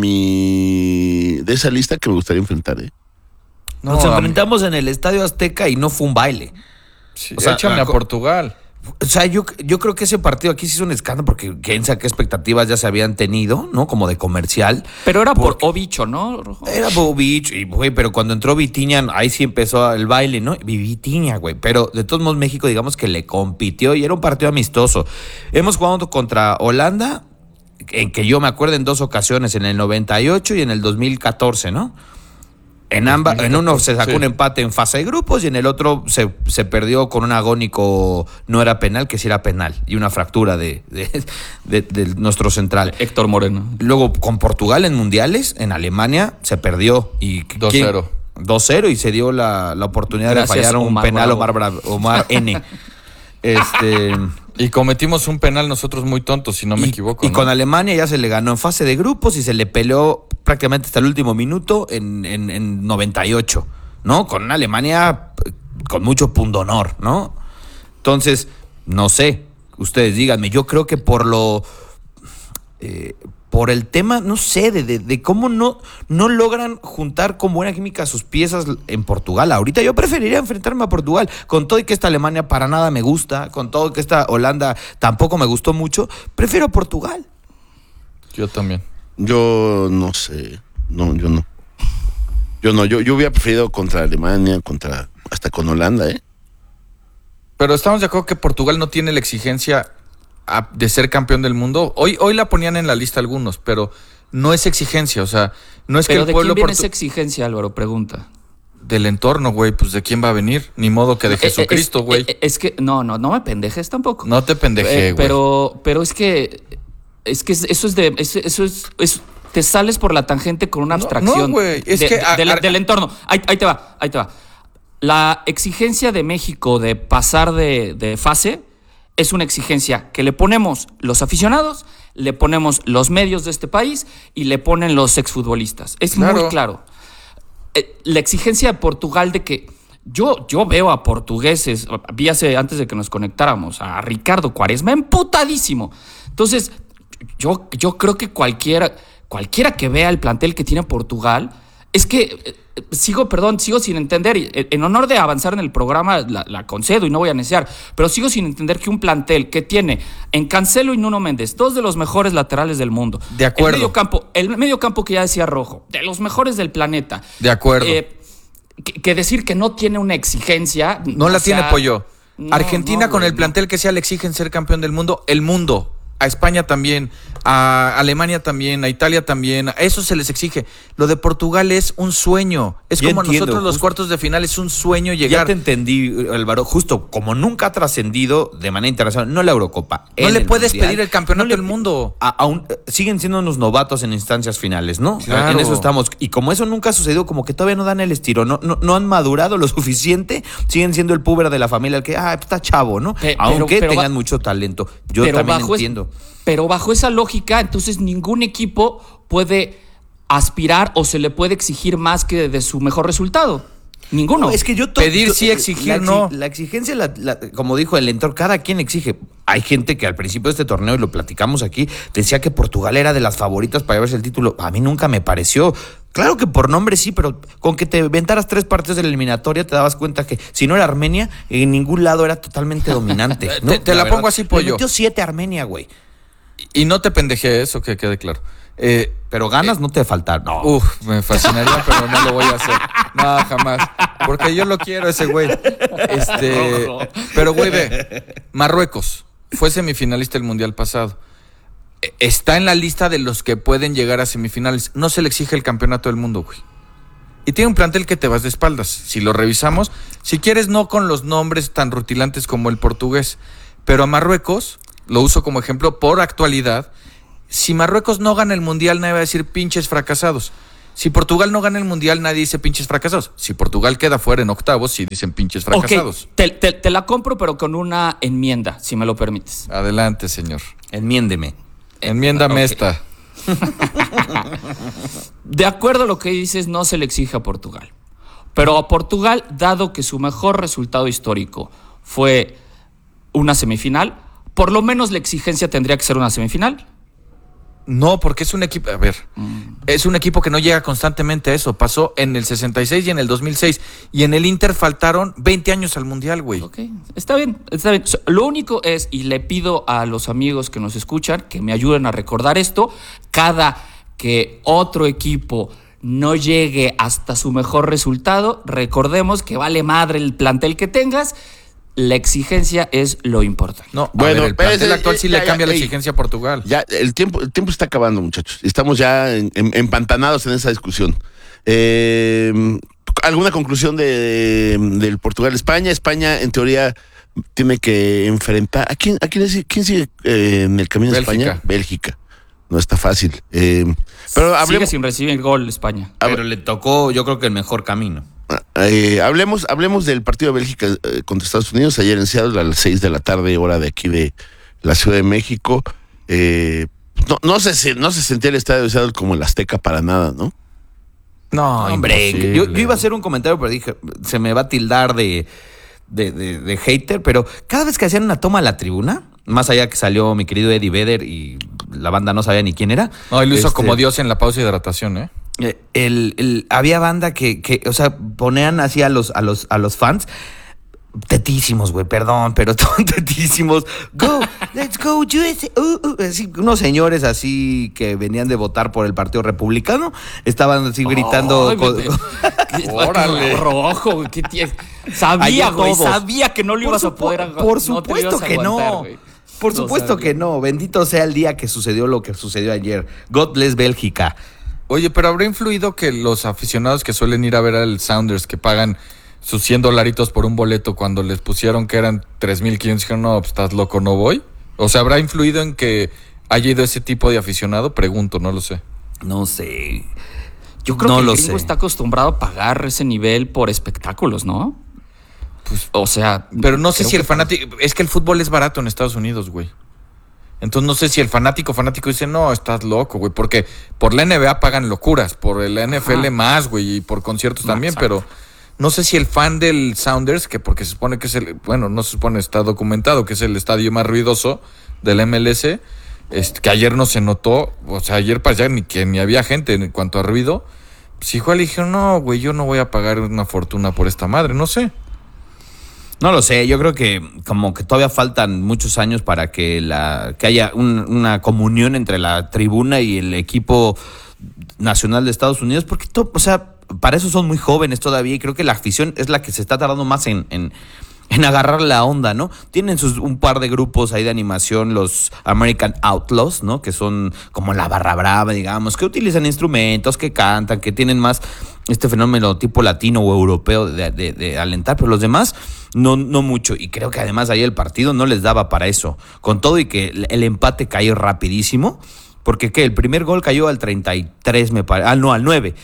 mi de esa lista que me gustaría enfrentar, ¿eh? No, Nos enfrentamos en el Estadio Azteca y no fue un baile. Sí, o sea, échame a Portugal. O sea, yo, yo creo que ese partido aquí sí hizo un escándalo porque quién sabe qué expectativas ya se habían tenido, ¿no? Como de comercial. Pero era por Obicho, ¿no, Rojo? Era por Obicho, y güey, pero cuando entró Vitinha, ahí sí empezó el baile, ¿no? Vitinha, güey. Pero de todos modos, México, digamos que le compitió y era un partido amistoso. Hemos jugado contra Holanda, en que yo me acuerdo en dos ocasiones, en el noventa y ocho y en el dos mil catorce, ¿no? En ambas, en uno se sacó sí. un empate en fase de grupos y en el otro se, se perdió con un agónico, no era penal, que sí era penal, y una fractura de, de, de, de nuestro central. Héctor Moreno. Luego con Portugal en mundiales, en Alemania, se perdió. y dos cero. dos cero y se dio la, la oportunidad Gracias, de fallar un Omar penal Omar, Bravo, Omar N. Este... Y cometimos un penal nosotros muy tontos, si no me y, equivoco. Y ¿no? con Alemania ya se le ganó en fase de grupos y se le peleó prácticamente hasta el último minuto en, en, en noventa y ocho, ¿no? Con una Alemania con mucho pundonor, ¿no? Entonces, no sé, ustedes díganme, yo creo que por lo... Eh, por el tema, no sé, de, de, de cómo no, no logran juntar con buena química sus piezas en Portugal. Ahorita yo preferiría enfrentarme a Portugal, con todo y que esta Alemania para nada me gusta, con todo y que esta Holanda tampoco me gustó mucho, prefiero a Portugal. Yo también. Yo no sé, no, yo no. Yo no, yo, yo hubiera preferido contra Alemania, contra hasta con Holanda, ¿eh? Pero estamos de acuerdo que Portugal no tiene la exigencia de ser campeón del mundo. Hoy, hoy la ponían en la lista algunos, pero no es exigencia, o sea, no es pero que el pueblo... ¿de quién viene portu- esa exigencia, Álvaro? Pregunta. Del entorno, güey, pues ¿de quién va a venir? Ni modo que de Jesucristo, güey. Es, es, es que, no, no, no me pendejes tampoco. No te pendejé, eh, güey. Pero, pero es que, es que eso es de, eso, eso es, es, te sales por la tangente con una abstracción. No, güey, no, es de, que... De, a, de, a, del entorno. Ahí, ahí te va, ahí te va. La exigencia de México de pasar de, de fase... es una exigencia que le ponemos los aficionados, le ponemos los medios de este país y le ponen los exfutbolistas. Es claro. muy claro. Eh, la exigencia de Portugal de que yo, yo veo a portugueses, vi hace, antes de que nos conectáramos, a Ricardo Quaresma emputadísimo. Entonces, yo, yo creo que cualquiera, cualquiera que vea el plantel que tiene Portugal, es que... Eh, Sigo, perdón, sigo sin entender, en honor de avanzar en el programa la, la concedo y no voy a neciar, pero sigo sin entender que un plantel que tiene en Cancelo y Nuno Méndez, dos de los mejores laterales del mundo, de acuerdo, el medio campo, el medio campo que ya decía Rojo, de los mejores del planeta, de acuerdo, eh, que, que decir que no tiene una exigencia, no la sea, tiene Pollo. No, Argentina no, con güey, el plantel que sea le exigen ser campeón del mundo, el mundo. A España también, a Alemania también, a Italia también, a eso se les exige. Lo de Portugal es un sueño, es Yo como entiendo, nosotros los justo, cuartos de final, es un sueño llegar. Ya te entendí, Álvaro, justo como nunca ha trascendido de manera internacional, no la Eurocopa. No le puedes mundial, pedir el campeonato no del mundo. A, a un, siguen siendo unos novatos en instancias finales, ¿no? Claro. En eso estamos. Y como eso nunca ha sucedido, como que todavía no dan el estilo, no, no, no han madurado lo suficiente, siguen siendo el puber de la familia, el que, ah, está chavo, ¿no? Pe- Aunque pero, pero tengan va, mucho talento. Yo pero también bajo entiendo. Es, pero bajo esa lógica, entonces ningún equipo puede aspirar o se le puede exigir más que de su mejor resultado. Ninguno. No, es que yo to- Pedir yo, sí, exigir la, no. La exigencia, la, la, como dijo el entorno, cada quien exige. Hay gente que al principio de este torneo, y lo platicamos aquí, decía que Portugal era de las favoritas para llevarse el título. A mí nunca me pareció. Claro que por nombre sí, pero con que te inventaras tres partidos de la eliminatoria te dabas cuenta que si no era Armenia, en ningún lado era totalmente dominante. ¿no? Te, te la, la pongo así, Pollo. Le metió siete a Armenia, güey. Y, y no te pendeje eso, que quede claro. Eh, pero ganas eh, no te faltan. No. Uf, me fascinaría, pero no lo voy a hacer. No, jamás. Porque yo lo quiero ese güey. Este, pero güey, ve, Marruecos fue semifinalista el Mundial pasado. Está en la lista de los que pueden llegar a semifinales. No se le exige el campeonato del mundo, güey. Y tiene un plantel que te vas de espaldas. Si lo revisamos, si quieres, no con los nombres tan rutilantes como el portugués, pero a Marruecos, lo uso como ejemplo por actualidad. Si Marruecos no gana el Mundial, nadie va a decir pinches fracasados. Si Portugal no gana el Mundial, nadie dice pinches fracasados. Si Portugal queda fuera en octavos, sí dicen pinches fracasados. Ok, te, te, te la compro, pero con una enmienda, si me lo permites. Adelante, señor. Enmiéndeme. Enmiéndame okay. esta. De acuerdo a lo que dices, no se le exige a Portugal. Pero a Portugal, dado que su mejor resultado histórico fue una semifinal, por lo menos la exigencia tendría que ser una semifinal. No, porque es un equipo, a ver, mm. es un equipo que no llega constantemente a eso. Pasó en el sesenta y seis y en el dos mil seis. Y en el Inter faltaron veinte años al Mundial, güey. Ok, está bien, está bien. Lo único es, y le pido a los amigos que nos escuchan que me ayuden a recordar esto, cada que otro equipo no llegue hasta su mejor resultado, recordemos que vale madre el plantel que tengas. La exigencia es lo importante. No, bueno, ver, el plantel es, actual sí ya, le cambia ya, la ey, exigencia a Portugal. Ya, el tiempo, el tiempo está acabando, muchachos. Estamos ya en, en, empantanados en esa discusión. Eh, ¿Alguna conclusión de, de, del Portugal-España? España, en teoría, tiene que enfrentar. ¿A quién, a quién, es, quién sigue eh, en el camino de España? Bélgica. No está fácil. Eh, pero hablemos, sigue sin recibir gol España. Pero le tocó, yo creo que el mejor camino. Eh, hablemos, hablemos del partido de Bélgica eh, contra Estados Unidos ayer en Seattle a las seis de la tarde, hora de aquí de la Ciudad de México. Eh, no, no, se, no se sentía el estadio de Seattle como el Azteca para nada, ¿no? No, hombre. Yo, yo iba a hacer un comentario, pero dije, se me va a tildar de, de, de, de hater, pero cada vez que hacían una toma a la tribuna, más allá que salió mi querido Eddie Vedder y la banda no sabía ni quién era. No, él lo hizo este, como Dios en la pausa de hidratación, ¿eh? El, el, había banda que, que, o sea, ponían así a los, a los, a los fans tetísimos, güey, perdón, pero tetísimos. Go, let's go, U S A. Uh, uh. Así, unos señores así que venían de votar por el Partido Republicano, estaban así gritando. Oh, con, me, ¡órale! Rojo, güey, ¿qué tienes? Sabía, güey, sabía que no lo ibas por a poder. Por supuesto no que aguantar, no. Wey. Por supuesto que no. Bendito sea el día que sucedió lo que sucedió ayer. God bless Bélgica. Oye, pero ¿habrá influido que los aficionados que suelen ir a ver al Sounders, que pagan sus cien dolaritos por un boleto, cuando les pusieron que eran tres mil quinientos, dijeron, no, pues estás loco, no voy? O sea, ¿habrá influido en que haya ido ese tipo de aficionado? Pregunto, no lo sé. No sé. Yo creo no que el lo gringo sé. está acostumbrado a pagar ese nivel por espectáculos, ¿no? Pues, o sea... Pero no sé si el fanático... Es que el fútbol es barato en Estados Unidos, güey. Entonces no sé si el fanático fanático dice, no, estás loco, güey, porque por la N B A pagan locuras, por el N F L Ajá. más, güey, y por conciertos no, también, exacto. Pero no sé si el fan del Sounders, que porque se supone que es el, bueno, no se supone, está documentado que es el estadio más ruidoso del M L S, este, que ayer no se notó, o sea, ayer parecía ni que ni había gente en cuanto a ruido, pues igual dijeron, no, güey, yo no voy a pagar una fortuna por esta madre, no sé. No lo sé, yo creo que como que todavía faltan muchos años para que la que haya un, una comunión entre la tribuna y el equipo nacional de Estados Unidos, porque to, o sea, para eso son muy jóvenes todavía y creo que la afición es la que se está tardando más en, en, en agarrar la onda, ¿no? Tienen sus un par de grupos ahí de animación, los American Outlaws, ¿no? Que son como la barra brava, digamos, que utilizan instrumentos, que cantan, que tienen más este fenómeno tipo latino o europeo de, de, de alentar, pero los demás no, no mucho. Y creo que además ahí el partido no les daba para eso. Con todo y que el, el empate cayó rapidísimo, porque ¿qué? El primer gol cayó al treinta y tres, me parece. Ah, no, al nueve.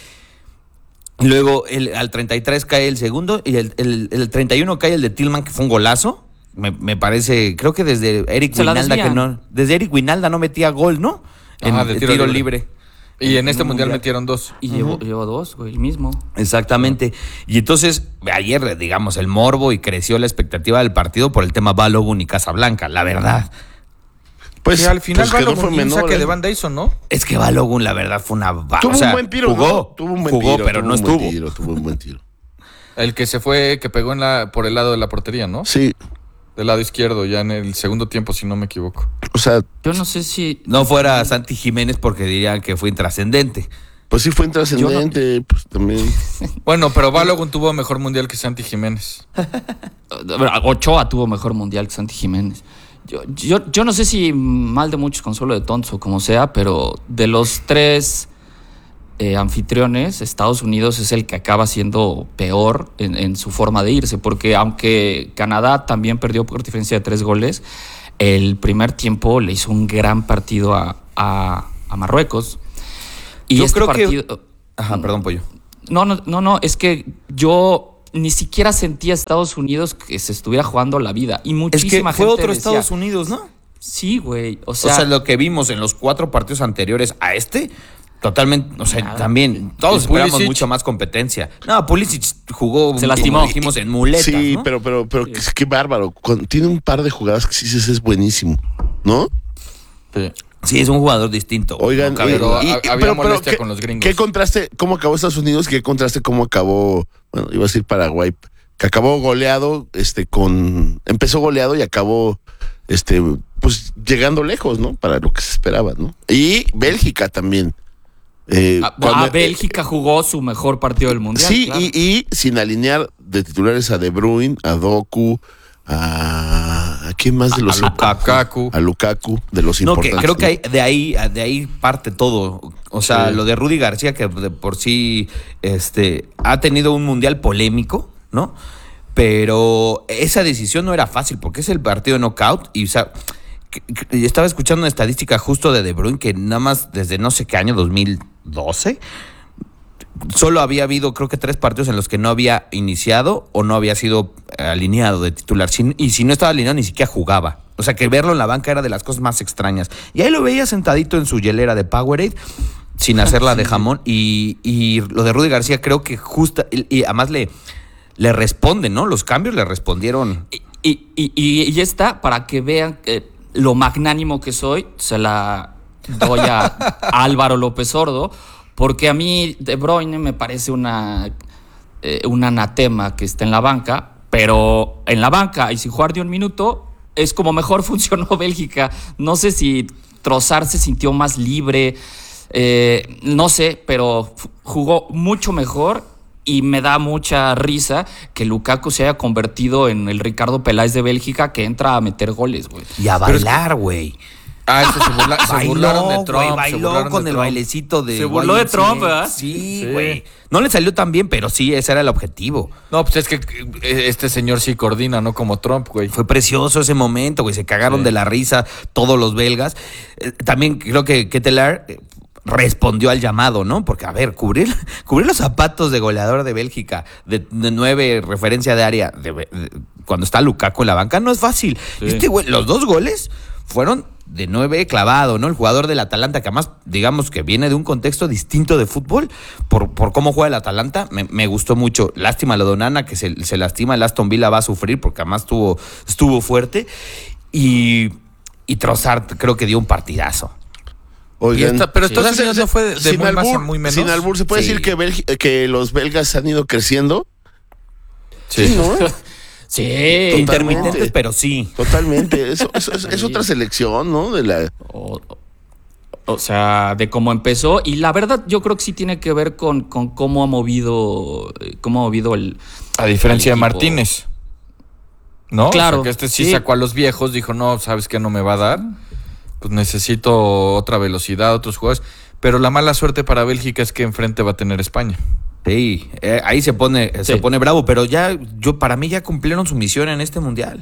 Luego el, al treinta y tres cae el segundo y el, el, el treinta y uno cae el de Tillman, que fue un golazo. Me, me parece, creo que desde Eric Se Winalda que no, desde Eric Winalda no metía gol, ¿no? En Ajá, de el tiro, tiro libre. libre. Y en este mundial, mundial metieron dos. Y uh-huh. llevó, llevó dos, güey, el mismo. Exactamente. Y entonces, ayer, digamos, el morbo y creció la expectativa del partido por el tema Balogun y Casablanca, la verdad. Pues que al final pues Balogun fue menor, saque ¿eh? de Van Dyson, ¿no? Es que Balogun, la verdad, fue una... Tuvo o sea, un buen tiro, jugó, ¿no? Tuvo un buen jugó, tiro, pero tuvo no un buen estuvo. Tiro, tuvo un buen tiro. El que se fue, que pegó en la por el lado de la portería, ¿no? Sí. Del lado izquierdo, ya en el segundo tiempo, si no me equivoco. O sea... Yo no sé si... No fuera Santi Jiménez porque dirían que fue intrascendente. Pues sí fue intrascendente, no... pues también. Bueno, pero Balogun tuvo mejor mundial que Santi Jiménez. Ochoa tuvo mejor mundial que Santi Jiménez. Yo, yo, yo no sé si mal de muchos, consuelo de tontos o como sea, pero de los tres eh, anfitriones, Estados Unidos es el que acaba siendo peor en, en su forma de irse, porque aunque Canadá también perdió por diferencia de tres goles, el primer tiempo le hizo un gran partido a, a, a Marruecos. Y yo este creo partido, que Ajá, perdón, Pollo. No, no, no, no, es que yo ni siquiera sentía a Estados Unidos que se estuviera jugando la vida. Y muchísima es que fue gente otro decía, Estados Unidos, ¿no? Sí, güey. O sea, o sea, lo que vimos en los cuatro partidos anteriores a este, totalmente, o sea, nada. También todos esperamos Pulisic. Mucho más competencia. No, Pulisic jugó, se lastimó, como dijimos, en muletas, sí, ¿no? pero, pero, pero, sí. qué, qué bárbaro. Cuando tiene un par de jugadas que sí es buenísimo, ¿no? Sí. Sí, es un jugador distinto. Oigan, no, pero, y, y, había pero, molestia pero, ¿qué, con los gringos. ¿Qué contraste, cómo acabó Estados Unidos y qué contraste cómo acabó, bueno, iba a decir Paraguay, que acabó goleado, este, con, empezó goleado y acabó, este, pues llegando lejos, ¿no? Para lo que se esperaba, ¿no? Y Bélgica también. Eh, a, cuando, a Bélgica eh, jugó su mejor partido del mundial. Sí, claro. y, y sin alinear de titulares a De Bruyne, a Doku, a, ¿a quién más de los a Lukaku, a Lukaku de los no, importantes. Que creo que hay, de ahí de ahí parte todo. O sea, sí. Lo de Rudy García, que de por sí este ha tenido un mundial polémico, ¿no? Pero esa decisión no era fácil porque es el partido de knockout y o sea, que, que, estaba escuchando una estadística justo de De Bruyne que nada más desde no sé qué año, dos mil doce, solo había habido creo que tres partidos en los que no había iniciado o no había sido alineado de titular. Y si no estaba alineado ni siquiera jugaba. O sea que verlo en la banca era de las cosas más extrañas. Y ahí lo veía sentadito en su hielera de Powerade sin hacerla de jamón. Y, y lo de Rudy García creo que justo, y, y además le, le responden, ¿no? Los cambios le respondieron. Y, y, y, y está, para que vean que lo magnánimo que soy, se la doy a, a Álvaro López Sordo. Porque a mí De Bruyne me parece una, eh, un anatema que está en la banca, pero en la banca y sin jugar de un minuto es como mejor funcionó Bélgica. No sé si Trossard se sintió más libre, eh, no sé, pero jugó mucho mejor y me da mucha risa que Lukaku se haya convertido en el Ricardo Peláez de Bélgica que entra a meter goles, güey. Y a bailar, güey. Ah, eso se, burla, se bailó, burlaron de Trump. Wey, bailó con el Trump. Bailecito de... Se burló de Trump, ¿verdad? Sí, güey. Sí. No le salió tan bien, pero sí, ese era el objetivo. No, pues es que este señor sí coordina, ¿no? Como Trump, güey. Fue precioso ese momento, güey. Se cagaron sí. de la risa todos los belgas. Eh, también creo que Ketelaere eh, respondió al llamado, ¿no? Porque, a ver, cubrir, cubrir los zapatos de goleador de Bélgica, de, de nueve referencia de área, de, de, cuando está Lukaku en la banca, no es fácil. Sí. Este güey, los dos goles fueron... de nueve clavado, ¿no? El jugador del Atalanta, que además, digamos que viene de un contexto distinto de fútbol, por, por cómo juega el Atalanta, me, me gustó mucho. Lástima lo de Onana, que se, se lastima, el Aston Villa va a sufrir, porque además estuvo, estuvo fuerte, y, y Trossard creo que dio un partidazo. Oigan, esta, pero Estados Unidos no fue de, de sin muy albur, más a muy menos. Sin albur, ¿se puede sí. decir que, Belgi- que los belgas han ido creciendo? Sí, sí ¿no? Sí, intermitentes, pero sí. Totalmente. Es, es, es, es otra selección, ¿no? De la... o, o sea, de cómo empezó. Y la verdad, yo creo que sí tiene que ver con, con cómo ha movido, cómo ha movido el. A diferencia de Martínez. ¿No? Claro. O sea, que este sí, sí sacó a los viejos, dijo, no, ¿sabes qué? No me va a dar. Pues necesito otra velocidad, otros jugadores. Pero la mala suerte para Bélgica es que enfrente va a tener España. Sí, eh, ahí se pone, sí. se pone bravo, pero ya, yo para mí ya cumplieron su misión en este mundial.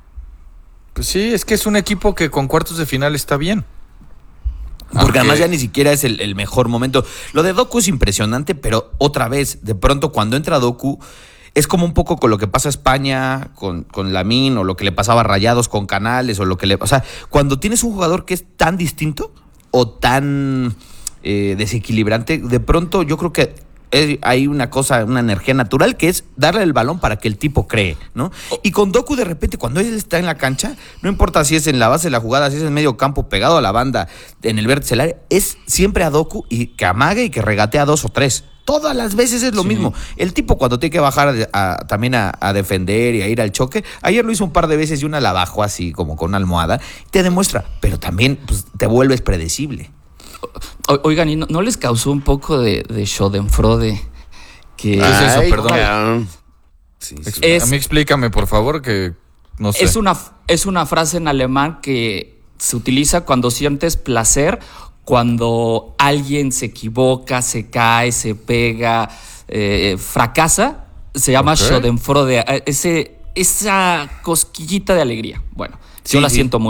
Pues sí, es que es un equipo que con cuartos de final está bien. Porque Aunque... además ya ni siquiera es el, el mejor momento. Lo de Doku es impresionante, pero otra vez, de pronto cuando entra Doku, es como un poco con lo que pasa a España, con, con Lamine, o lo que le pasaba a Rayados con Canales, o lo que le... O sea, cuando tienes un jugador que es tan distinto, o tan eh, desequilibrante, de pronto yo creo que hay una cosa, una energía natural que es darle el balón para que el tipo cree, ¿no? Y con Doku de repente cuando él está en la cancha, no importa si es en la base de la jugada, si es en medio campo pegado a la banda, en el vértice del área, es siempre a Doku y que amague y que regatea dos o tres. Todas las veces es lo sí. mismo. El tipo cuando tiene que bajar a, a, también a, a defender y a ir al choque, ayer lo hizo un par de veces y una la bajó así como con una almohada, te demuestra, pero también pues, te vuelves predecible. O, oigan, ¿y no, no les causó un poco de, de Schadenfreude? Que... ¿Qué es eso? Perdón. Sí, sí. Es, a mí explícame, por favor, que no sé. Es una, es una frase en alemán que se utiliza cuando sientes placer, cuando alguien se equivoca, se cae, se pega, eh, fracasa, se llama okay. Schadenfreude, ese, esa cosquillita de alegría. Bueno, sí, yo la sí. siento mucho.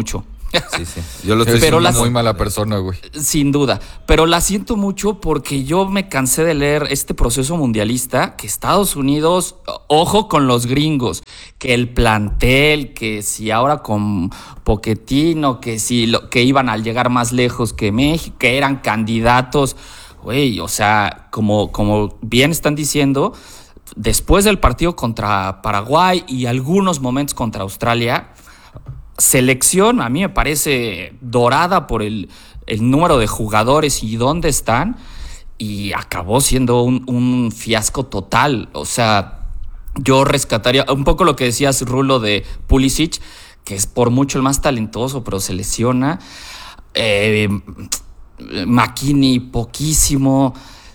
Sí, sí. Yo lo estoy pero diciendo muy mala persona, güey. Sin duda. Pero la siento mucho porque yo me cansé de leer este proceso mundialista que Estados Unidos, ojo con los gringos, que el plantel, que si ahora con Pochettino, que si lo, que iban a llegar más lejos que México, que eran candidatos. Güey, o sea, como, como bien están diciendo, después del partido contra Paraguay y algunos momentos contra Australia, selección a mí me parece dorada por el, el número de jugadores y dónde están, y acabó siendo un, un fiasco total. O sea, yo rescataría un poco lo que decías, Rulo, de Pulisic, que es por mucho el más talentoso, pero se lesiona. Eh, McKinney, poquísimo.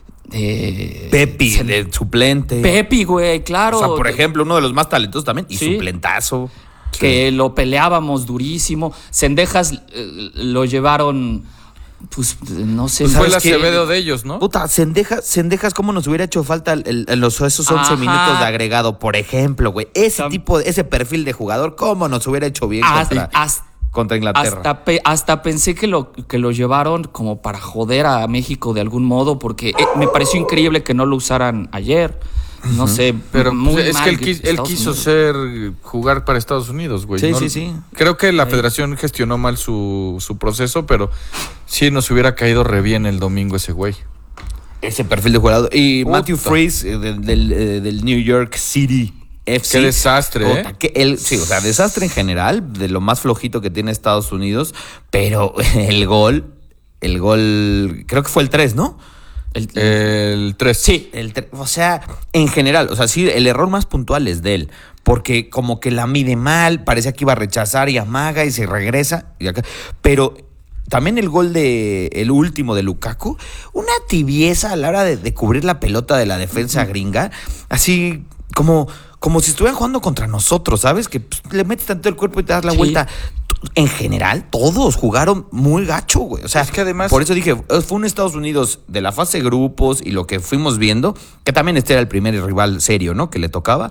Eh, Pepi, se, de suplente. Pepi, güey, claro. O sea, por ejemplo, uno de los más talentosos también, y sí, suplentazo. Que sí, lo peleábamos durísimo. Cendejas eh, lo llevaron, pues, no sé. Pues fue el Acevedo de ellos, ¿no? Puta, Cendejas, Cendejas, ¿cómo nos hubiera hecho falta el, el, los, esos once Ajá. minutos de agregado, por ejemplo, güey? Ese Tam- tipo, ese perfil de jugador, ¿cómo nos hubiera hecho bien hasta, contra, hasta, contra Inglaterra? Hasta, pe, hasta pensé que lo, que lo llevaron como para joder a México de algún modo, porque eh, me pareció increíble que no lo usaran ayer. No uh-huh. sé, pero muy pues, es mal que él, quis, él quiso Unidos. ser jugar para Estados Unidos, güey. Sí, no, sí, sí. Creo que la federación gestionó mal su, su proceso, pero sí nos hubiera caído re bien el domingo ese güey. Ese perfil de jugador. Y Puta. Matthew Freeze eh, del, del, eh, del New York City F C. Qué desastre, Puta, ¿eh? Que él, sí, o sea, desastre en general, de lo más flojito que tiene Estados Unidos, pero el gol, el gol, creo que fue el tres, ¿no? El, el tres. Sí. El tre- o sea, en general, o sea, sí, el error más puntual es de él. Porque como que la mide mal, parecía que iba a rechazar y amaga y se regresa. Y acá. Pero también el gol de el último de Lukaku, una tibieza a la hora de, de cubrir la pelota de la defensa gringa. Así como, como si estuvieran jugando contra nosotros, ¿sabes? Que pues, le metes tanto el cuerpo y te das la sí. vuelta. En general, todos jugaron muy gacho, güey. O sea, es que además, por eso dije, fue un Estados Unidos de la fase de grupos y lo que fuimos viendo, que también este era el primer rival serio, ¿no? Que le tocaba.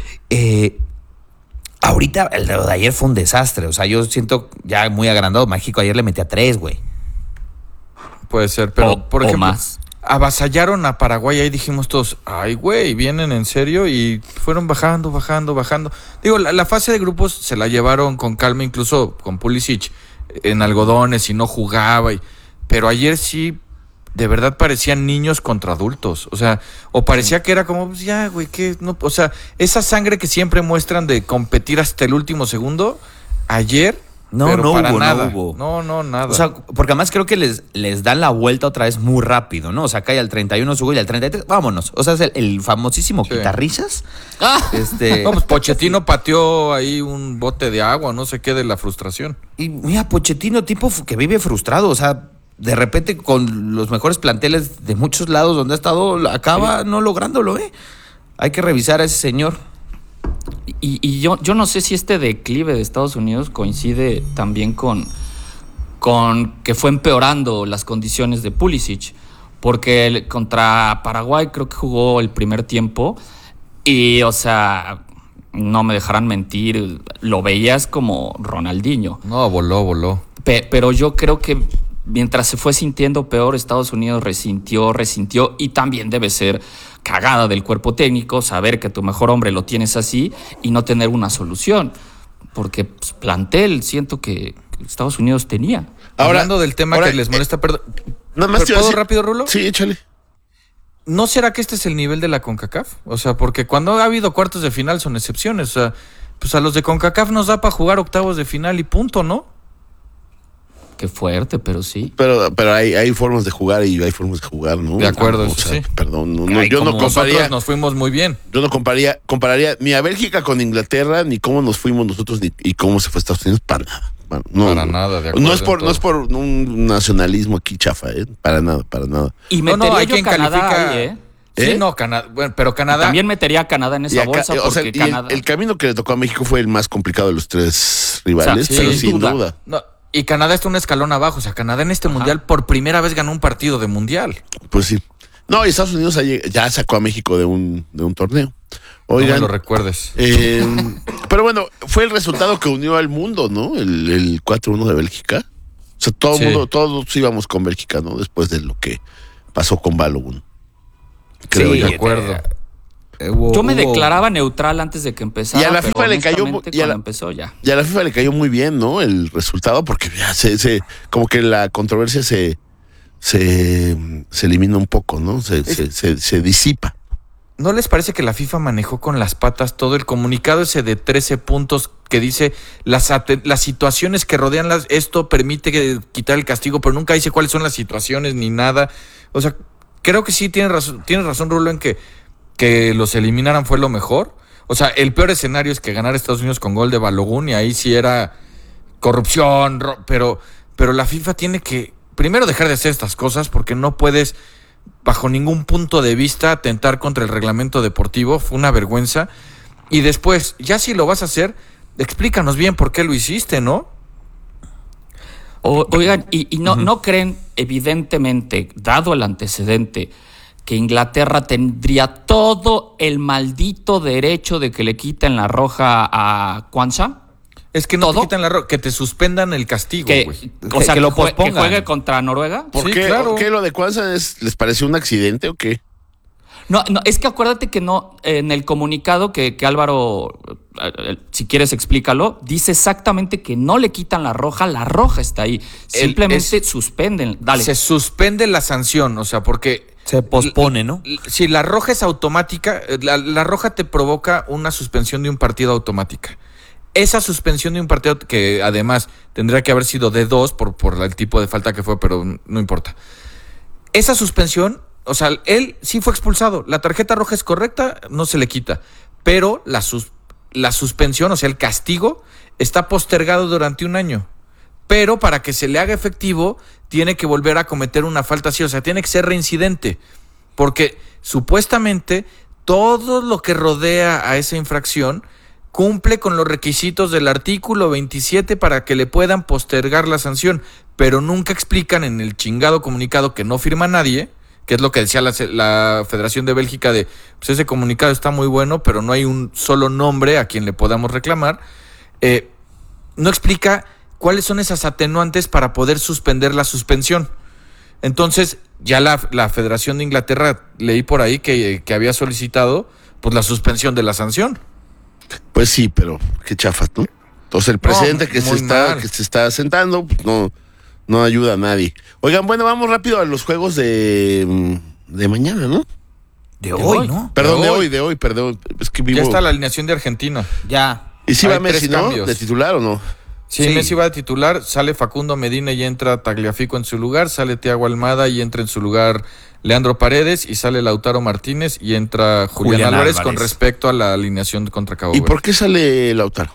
Eh, ahorita, el de ayer fue un desastre. O sea, yo siento ya muy agrandado. México ayer le metía tres, güey. Puede ser, pero o, por ejemplo, o más. Avasallaron a Paraguay, ahí dijimos todos, ay, güey, vienen en serio, y fueron bajando, bajando, bajando. Digo, la, la fase de grupos se la llevaron con calma, incluso con Pulisic en algodones y no jugaba. Y, pero ayer sí, de verdad parecían niños contra adultos. O sea, o parecía sí. que era como, pues ya, güey, que no. O sea, esa sangre que siempre muestran de competir hasta el último segundo, ayer. No, pero no para hubo, nada. no hubo. No, no, nada. O sea, porque además creo que les, les dan la vuelta otra vez muy rápido, ¿no? O sea, cae al treinta y uno su gol y al treinta y tres, vámonos. O sea, es el, el famosísimo sí. quitarrisas. Ah. Este... No, pues Pochettino pateó ahí un bote de agua, no sé qué, de la frustración. Y mira, Pochettino, tipo que vive frustrado, o sea, de repente con los mejores planteles de muchos lados donde ha estado, acaba sí. no lográndolo, ¿eh? Hay que revisar a ese señor. Y, y yo, yo no sé si este declive de Estados Unidos coincide también con, con que fue empeorando las condiciones de Pulisic, porque el, contra Paraguay creo que jugó el primer tiempo y, o sea, no me dejarán mentir, lo veías como Ronaldinho. No, voló, voló. Pe, pero yo creo que mientras se fue sintiendo peor, Estados Unidos resintió, resintió, y también debe ser cagada del cuerpo técnico saber que tu mejor hombre lo tienes así y no tener una solución, porque pues, plantel siento que Estados Unidos tenía. Ahora, hablando del tema ahora, que les molesta, eh, perdón. Nada más ¿Puedo rápido, Rulo? Sí, échale. ¿No será que este es el nivel de la CONCACAF? O sea, porque cuando ha habido cuartos de final son excepciones. O sea, pues a los de CONCACAF nos da para jugar octavos de final y punto, ¿no? Qué fuerte, pero sí. Pero, pero hay, hay formas de jugar y hay formas de jugar, ¿no? De acuerdo, o eso sea, sí. Perdón, no, no, Ay, yo no compararía. Nosotros nos fuimos muy bien. Yo no compararía, compararía ni a Bélgica con Inglaterra, ni cómo nos fuimos nosotros, ni y cómo se fue Estados Unidos, para nada. No, para no, nada, de acuerdo. No es por, no es por un nacionalismo aquí chafa, ¿eh? Para nada, para nada. Y metería no, no, hay yo quien Canadá califica, ahí, ¿eh? Sí, ¿Eh? no, Canadá, bueno, pero Canadá. También metería a Canadá en esa acá, bolsa porque o sea, Canadá. El, el camino que le tocó a México fue el más complicado de los tres rivales, o sea, pero sí, sin duda. duda. No, y Canadá está un escalón abajo. O sea, Canadá en este Ajá. mundial por primera vez ganó un partido de mundial. Pues sí. No, y Estados Unidos ya sacó a México de un, de un torneo. Oigan, no me lo recuerdes. Eh, pero bueno, fue el resultado que unió al mundo, ¿no? El, el cuatro uno de Bélgica. O sea, todo el Sí. mundo, todos íbamos con Bélgica, ¿no? Después de lo que pasó con Balogun. Creo Sí, yo. De acuerdo. Eh, hubo- Yo me hubo- declaraba neutral antes de que empezara. Y a la pero FIFA le cayó mu- honestamente, y a cuando la- empezó ya. Y a la FIFA le cayó muy bien, ¿no? El resultado, porque ya se, se como que la controversia se, se, se elimina un poco, ¿no? Se, se, se, se disipa. ¿No les parece que la FIFA manejó con las patas todo el comunicado ese de trece puntos que dice las, ate- las situaciones que rodean las, esto permite que, quitar el castigo, pero nunca dice cuáles son las situaciones ni nada? O sea, creo que sí tiene razón, tiene razón Rulo en que, que los eliminaran fue lo mejor. O sea, el peor escenario es que ganara Estados Unidos con gol de Balogun y ahí sí era corrupción, ro- pero, pero la FIFA tiene que primero dejar de hacer estas cosas porque no puedes bajo ningún punto de vista atentar contra el reglamento deportivo, fue una vergüenza. Y después, ya si lo vas a hacer, explícanos bien por qué lo hiciste, ¿no? O- oigan, ¿y, y no, no creen, evidentemente, dado el antecedente, que Inglaterra tendría todo el maldito derecho de que le quiten la roja a Kwanzaa? Es que no te quitan la roja, que te suspendan el castigo, Que, güey. o sea, que lo que, jue- que pospongan. juegue contra Noruega. ¿Por Sí, qué? claro. ¿Qué lo de Kwanzaa es, les pareció un accidente o qué? No, no, es que acuérdate que no, en el comunicado que, que Álvaro, eh, eh, si quieres explícalo, dice exactamente que no le quitan la roja, la roja está ahí. El- Simplemente es- suspenden. Dale. Se suspende la sanción, o sea, porque... Se pospone, ¿no? l- Si la roja es automática, eh, la, la roja te provoca una suspensión de un partido automática. Esa suspensión de un partido que además tendría que haber sido de dos por, por el tipo de falta que fue, pero no importa. Esa suspensión, o sea, él sí fue expulsado. La tarjeta roja es correcta, no se le quita. Pero la, sus- la suspensión, o sea, el castigo, está postergado durante un año. Pero para que se le haga efectivo, tiene que volver a cometer una falta así. O sea, tiene que ser reincidente. Porque supuestamente todo lo que rodea a esa infracción cumple con los requisitos del artículo veintisiete para que le puedan postergar la sanción, pero nunca explican en el chingado comunicado que no firma nadie, que es lo que decía la, la Federación de Bélgica de, pues ese comunicado está muy bueno, pero no hay un solo nombre a quien le podamos reclamar. Eh, no explica cuáles son esas atenuantes para poder suspender la suspensión. Entonces, ya la, la Federación de Inglaterra, leí por ahí que, que había solicitado pues la suspensión de la sanción. Pues sí, pero qué chafas, ¿no? Entonces el presidente No, que se muy está mal. que se está sentando pues, no no ayuda a nadie. Oigan, bueno, vamos rápido a los juegos de mm, de mañana, ¿no? De hoy, ¿no? Perdón, de De hoy, hoy. de hoy, perdón. Es que vivo. Ya está la alineación de Argentina. Ya. ¿Y si hay va Messi, tres no? cambios. ¿De titular o no? Sí, Sí. Messi va de titular, sale Facundo Medina y entra Tagliafico en su lugar, sale Thiago Almada y entra en su lugar Leandro Paredes y sale Lautaro Martínez y entra Julián, Julián Álvarez, Álvarez. con respecto a la alineación contra Cabo ¿Y Verde. por qué sale Lautaro?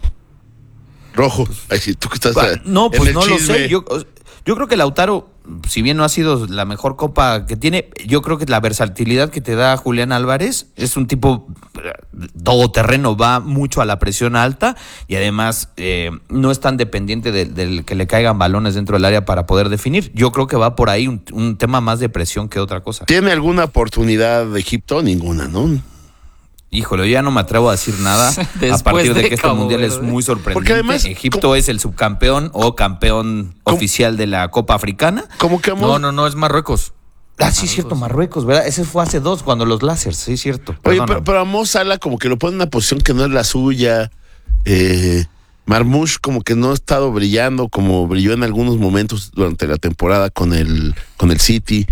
Rojo. Ay, sí, tú que estás Ah, No, en pues el no lo chisme. sé. Yo, yo creo que Lautaro, si bien no ha sido la mejor copa que tiene, yo creo que la versatilidad que te da Julián Álvarez es un tipo eh, todoterreno, va mucho a la presión alta y además eh, no es tan dependiente del de que le caigan balones dentro del área para poder definir. Yo creo que va por ahí un, un tema más de presión que otra cosa. ¿Tiene alguna oportunidad de Egipto? Ninguna, ¿no? Híjole, yo ya no me atrevo a decir nada a Después partir de, de que este Cabo mundial Verde. es muy sorprendente. Porque además, Egipto ¿cómo? es el subcampeón o campeón ¿Cómo? oficial de la Copa Africana. Como que No, no, no, es Marruecos. Ah, sí, es cierto, Marruecos, ¿verdad? Ese fue hace dos, cuando los láseres, sí, es cierto. Oye, Perdóname. pero, pero a Mo Salah como que lo pone en una posición que no es la suya. Eh, Marmoush como que no ha estado brillando como brilló en algunos momentos durante la temporada con el, con el City.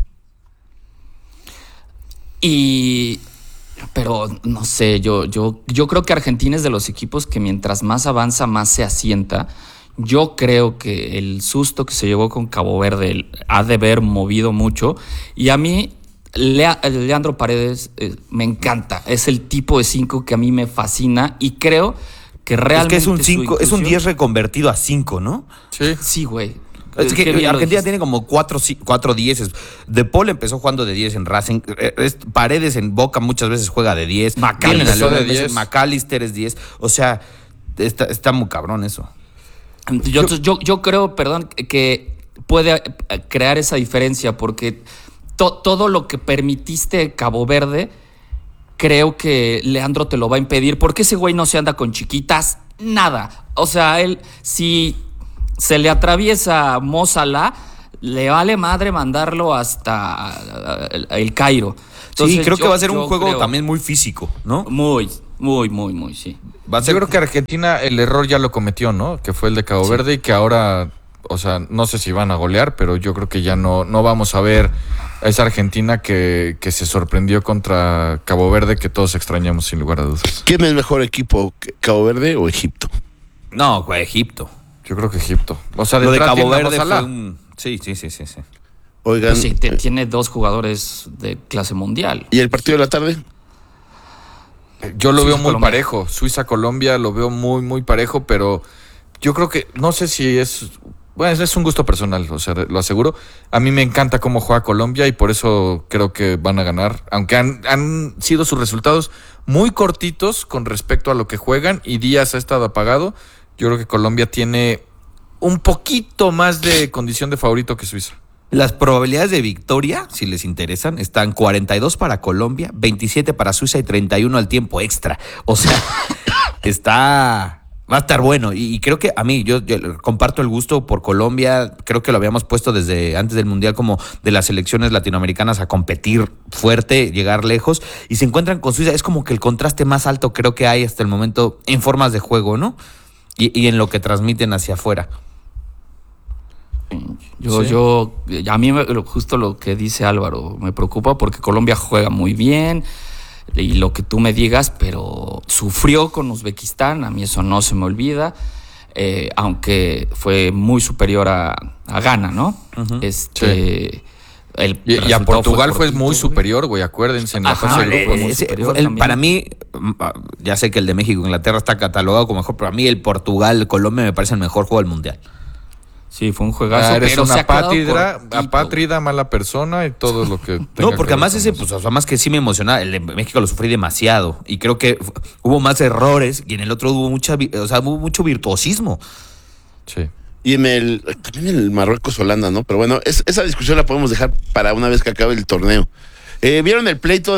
Y pero no sé, yo, yo, yo creo que Argentina es de los equipos que mientras más avanza, más se asienta. Yo creo que el susto que se llevó con Cabo Verde ha de haber movido mucho. Y a mí, Lea, Leandro Paredes eh, me encanta. Es el tipo de cinco que a mí me fascina y creo que realmente es que es un su cinco, es un inclusión- diez reconvertido a cinco, ¿no? Sí. Sí, güey. Es que Qué bien lo Argentina dijiste. tiene como cuatro, ci- cuatro dieces. De Paul empezó jugando de diez en Racing. eh, es- Paredes en Boca muchas veces juega de diez. McAllister Tienen a Lionel de Messi, diez. McAllister es diez. O sea, está, está muy cabrón eso. Yo, yo, yo creo, perdón, que puede crear esa diferencia porque to- todo lo que permitiste Cabo Verde creo que Leandro te lo va a impedir, porque ese güey no se anda con chiquitas, nada. O sea, él, si se le atraviesa Mo Salah, le vale madre mandarlo hasta el Cairo. Entonces, sí, creo yo, que va a ser un juego creo, también muy físico, ¿no? Muy, muy, muy, muy, sí. Va a ser... Yo creo que Argentina el error ya lo cometió, ¿no? Que fue el de Cabo sí. Verde y que ahora, o sea, no sé si van a golear, pero yo creo que ya no, no vamos a ver a esa Argentina que, que se sorprendió contra Cabo Verde, que todos extrañamos sin lugar a dudas. ¿Quién es mejor equipo, Cabo Verde o Egipto? No, güey, Egipto. Yo creo que Egipto. O sea, de lo de Cabo Verde fue un... Sí, sí, sí, sí, sí. Oigan, pues sí, te, tiene dos jugadores de clase mundial. ¿Y el partido de la tarde? Yo lo Suiza, veo muy Colombia. parejo. Suiza-Colombia lo veo muy, muy parejo, pero yo creo que, no sé si es... Bueno, es un gusto personal, o sea, lo aseguro. A mí me encanta cómo juega Colombia y por eso creo que van a ganar. Aunque han, han sido sus resultados muy cortitos con respecto a lo que juegan y Díaz ha estado apagado, yo creo que Colombia tiene un poquito más de condición de favorito que Suiza. Las probabilidades de victoria, si les interesan, están cuarenta y dos para Colombia, veintisiete para Suiza y treinta y uno al tiempo extra. O sea, está... va a estar bueno. Y, y creo que a mí, yo, yo comparto el gusto por Colombia. Creo que lo habíamos puesto desde antes del Mundial como de las selecciones latinoamericanas a competir fuerte, llegar lejos. Y se encuentran con Suiza. Es como que el contraste más alto creo que hay hasta el momento en formas de juego, ¿no? Y, y en lo que transmiten hacia afuera. Yo, sí. yo, a mí justo lo que dice Álvaro me preocupa porque Colombia juega muy bien y lo que tú me digas, pero sufrió con Uzbekistán, a mí eso no se me olvida, eh, aunque fue muy superior a, a Ghana, ¿no? Uh-huh. Este, sí. el y, y a Portugal fue, fue muy superior, güey, acuérdense. En la Ajá, fase de grupo, muy ese, superior el, para mí, ya sé que el de México, Inglaterra está catalogado como mejor, pero a mí el Portugal, Colombia me parece el mejor juego del Mundial. Sí, fue un juegazo. Ah, eres pero una apátrida, apátrida, mala persona y todo lo que tenga No, porque además ese, pues, o sea, más que sí me emociona, el de México lo sufrí demasiado y creo que hubo más errores y en el otro hubo mucha, o sea, hubo mucho virtuosismo. Sí. Y en el, también en el Marruecos-Holanda, ¿no? Pero bueno, es, esa discusión la podemos dejar para una vez que acabe el torneo. Eh, ¿Vieron el pleito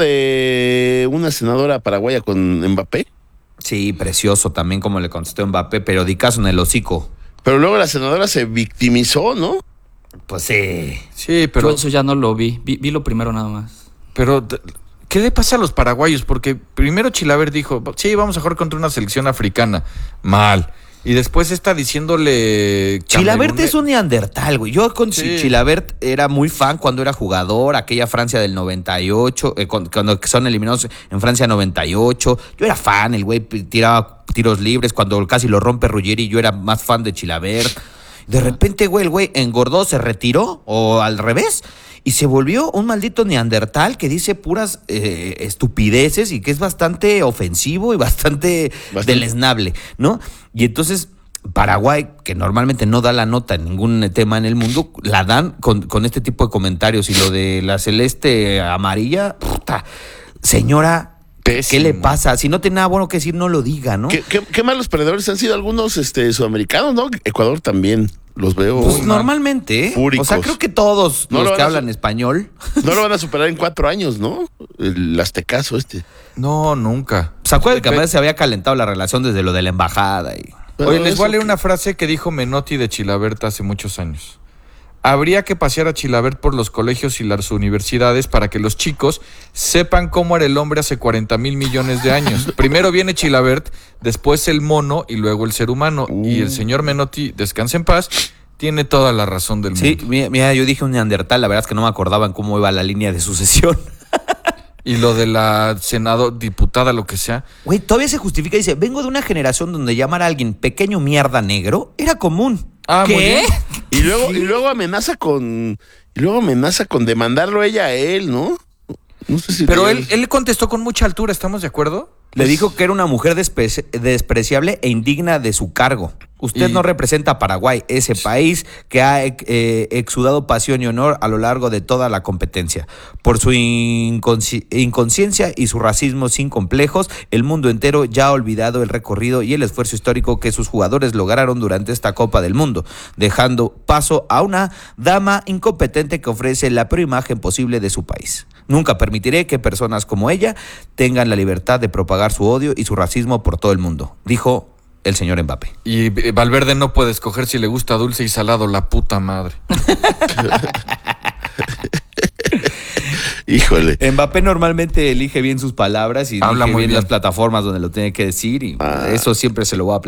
de una senadora paraguaya con Mbappé? Sí, precioso también como le contestó Mbappé, pero di caso en el hocico. Pero luego la senadora se victimizó, ¿no? Pues sí. Sí, pero... Yo eso ya no lo vi. vi. Vi lo primero nada más. Pero, ¿qué le pasa a los paraguayos? Porque primero Chilavert dijo, sí, vamos a jugar contra una selección africana. Mal. Y después está diciéndole... Chilavert es un neandertal, güey. Yo con sí. Chilavert era muy fan cuando era jugador, aquella Francia del noventa y ocho, eh, cuando son eliminados en Francia noventa y ocho. Yo era fan, el güey tiraba tiros libres, cuando casi lo rompe Ruggeri, yo era más fan de Chilavert. De repente, güey, el güey engordó, se retiró, o al revés, y se volvió un maldito neandertal que dice puras eh, estupideces y que es bastante ofensivo y bastante, bastante deleznable, ¿no? Y entonces Paraguay, que normalmente no da la nota en ningún tema en el mundo, la dan con, con este tipo de comentarios. Y lo de la celeste amarilla, puta, señora... Pésimo. ¿Qué le pasa? Si no tiene nada bueno que decir, no lo diga, ¿no? ¿Qué, qué, qué malos perdedores han sido algunos este, sudamericanos, ¿no? Ecuador también los veo. Pues normalmente, ¿eh? Fúricos. O sea, creo que todos no los que hablan su- español. No lo van a superar en cuatro años, ¿no? El aztecaso este. No, nunca. ¿Se acuerdan que a veces se había calentado la relación desde lo de la embajada? Y... Oye, les voy a leer una frase que dijo Menotti de Chilavert hace muchos años. Habría que pasear a Chilavert por los colegios y las universidades para que los chicos sepan cómo era el hombre hace cuarenta mil millones de años. Primero viene Chilavert, después el mono y luego el ser humano. Uh. Y el señor Menotti, descanse en paz, tiene toda la razón del sí, mundo. Sí, mira, yo dije un neandertal, la verdad es que no me acordaba en cómo iba la línea de sucesión. Y lo de la senadora, diputada, lo que sea. Güey, todavía se justifica y dice, vengo de una generación donde llamar a alguien pequeño mierda negro era común. Ah, ¿qué? Muy bien. Y luego, y luego amenaza con. Y luego amenaza con demandarlo ella a él, ¿no? No sé si. Pero él, él contestó con mucha altura, ¿estamos de acuerdo? Le dijo que era una mujer despe- despreciable e indigna de su cargo. Usted y... no representa a Paraguay, ese país que ha eh, exudado pasión y honor a lo largo de toda la competencia. Por su inconsci- inconsciencia y su racismo sin complejos, el mundo entero ya ha olvidado el recorrido y el esfuerzo histórico que sus jugadores lograron durante esta Copa del Mundo, dejando paso a una dama incompetente que ofrece la peor imagen posible de su país. Nunca permitiré que personas como ella tengan la libertad de propagar su odio y su racismo por todo el mundo, dijo el señor Mbappé. Y Valverde no puede escoger si le gusta dulce y salado, la puta madre. Híjole. Mbappé normalmente elige bien sus palabras y habla elige muy bien, bien las plataformas donde lo tiene que decir y ah. eso siempre se lo voy a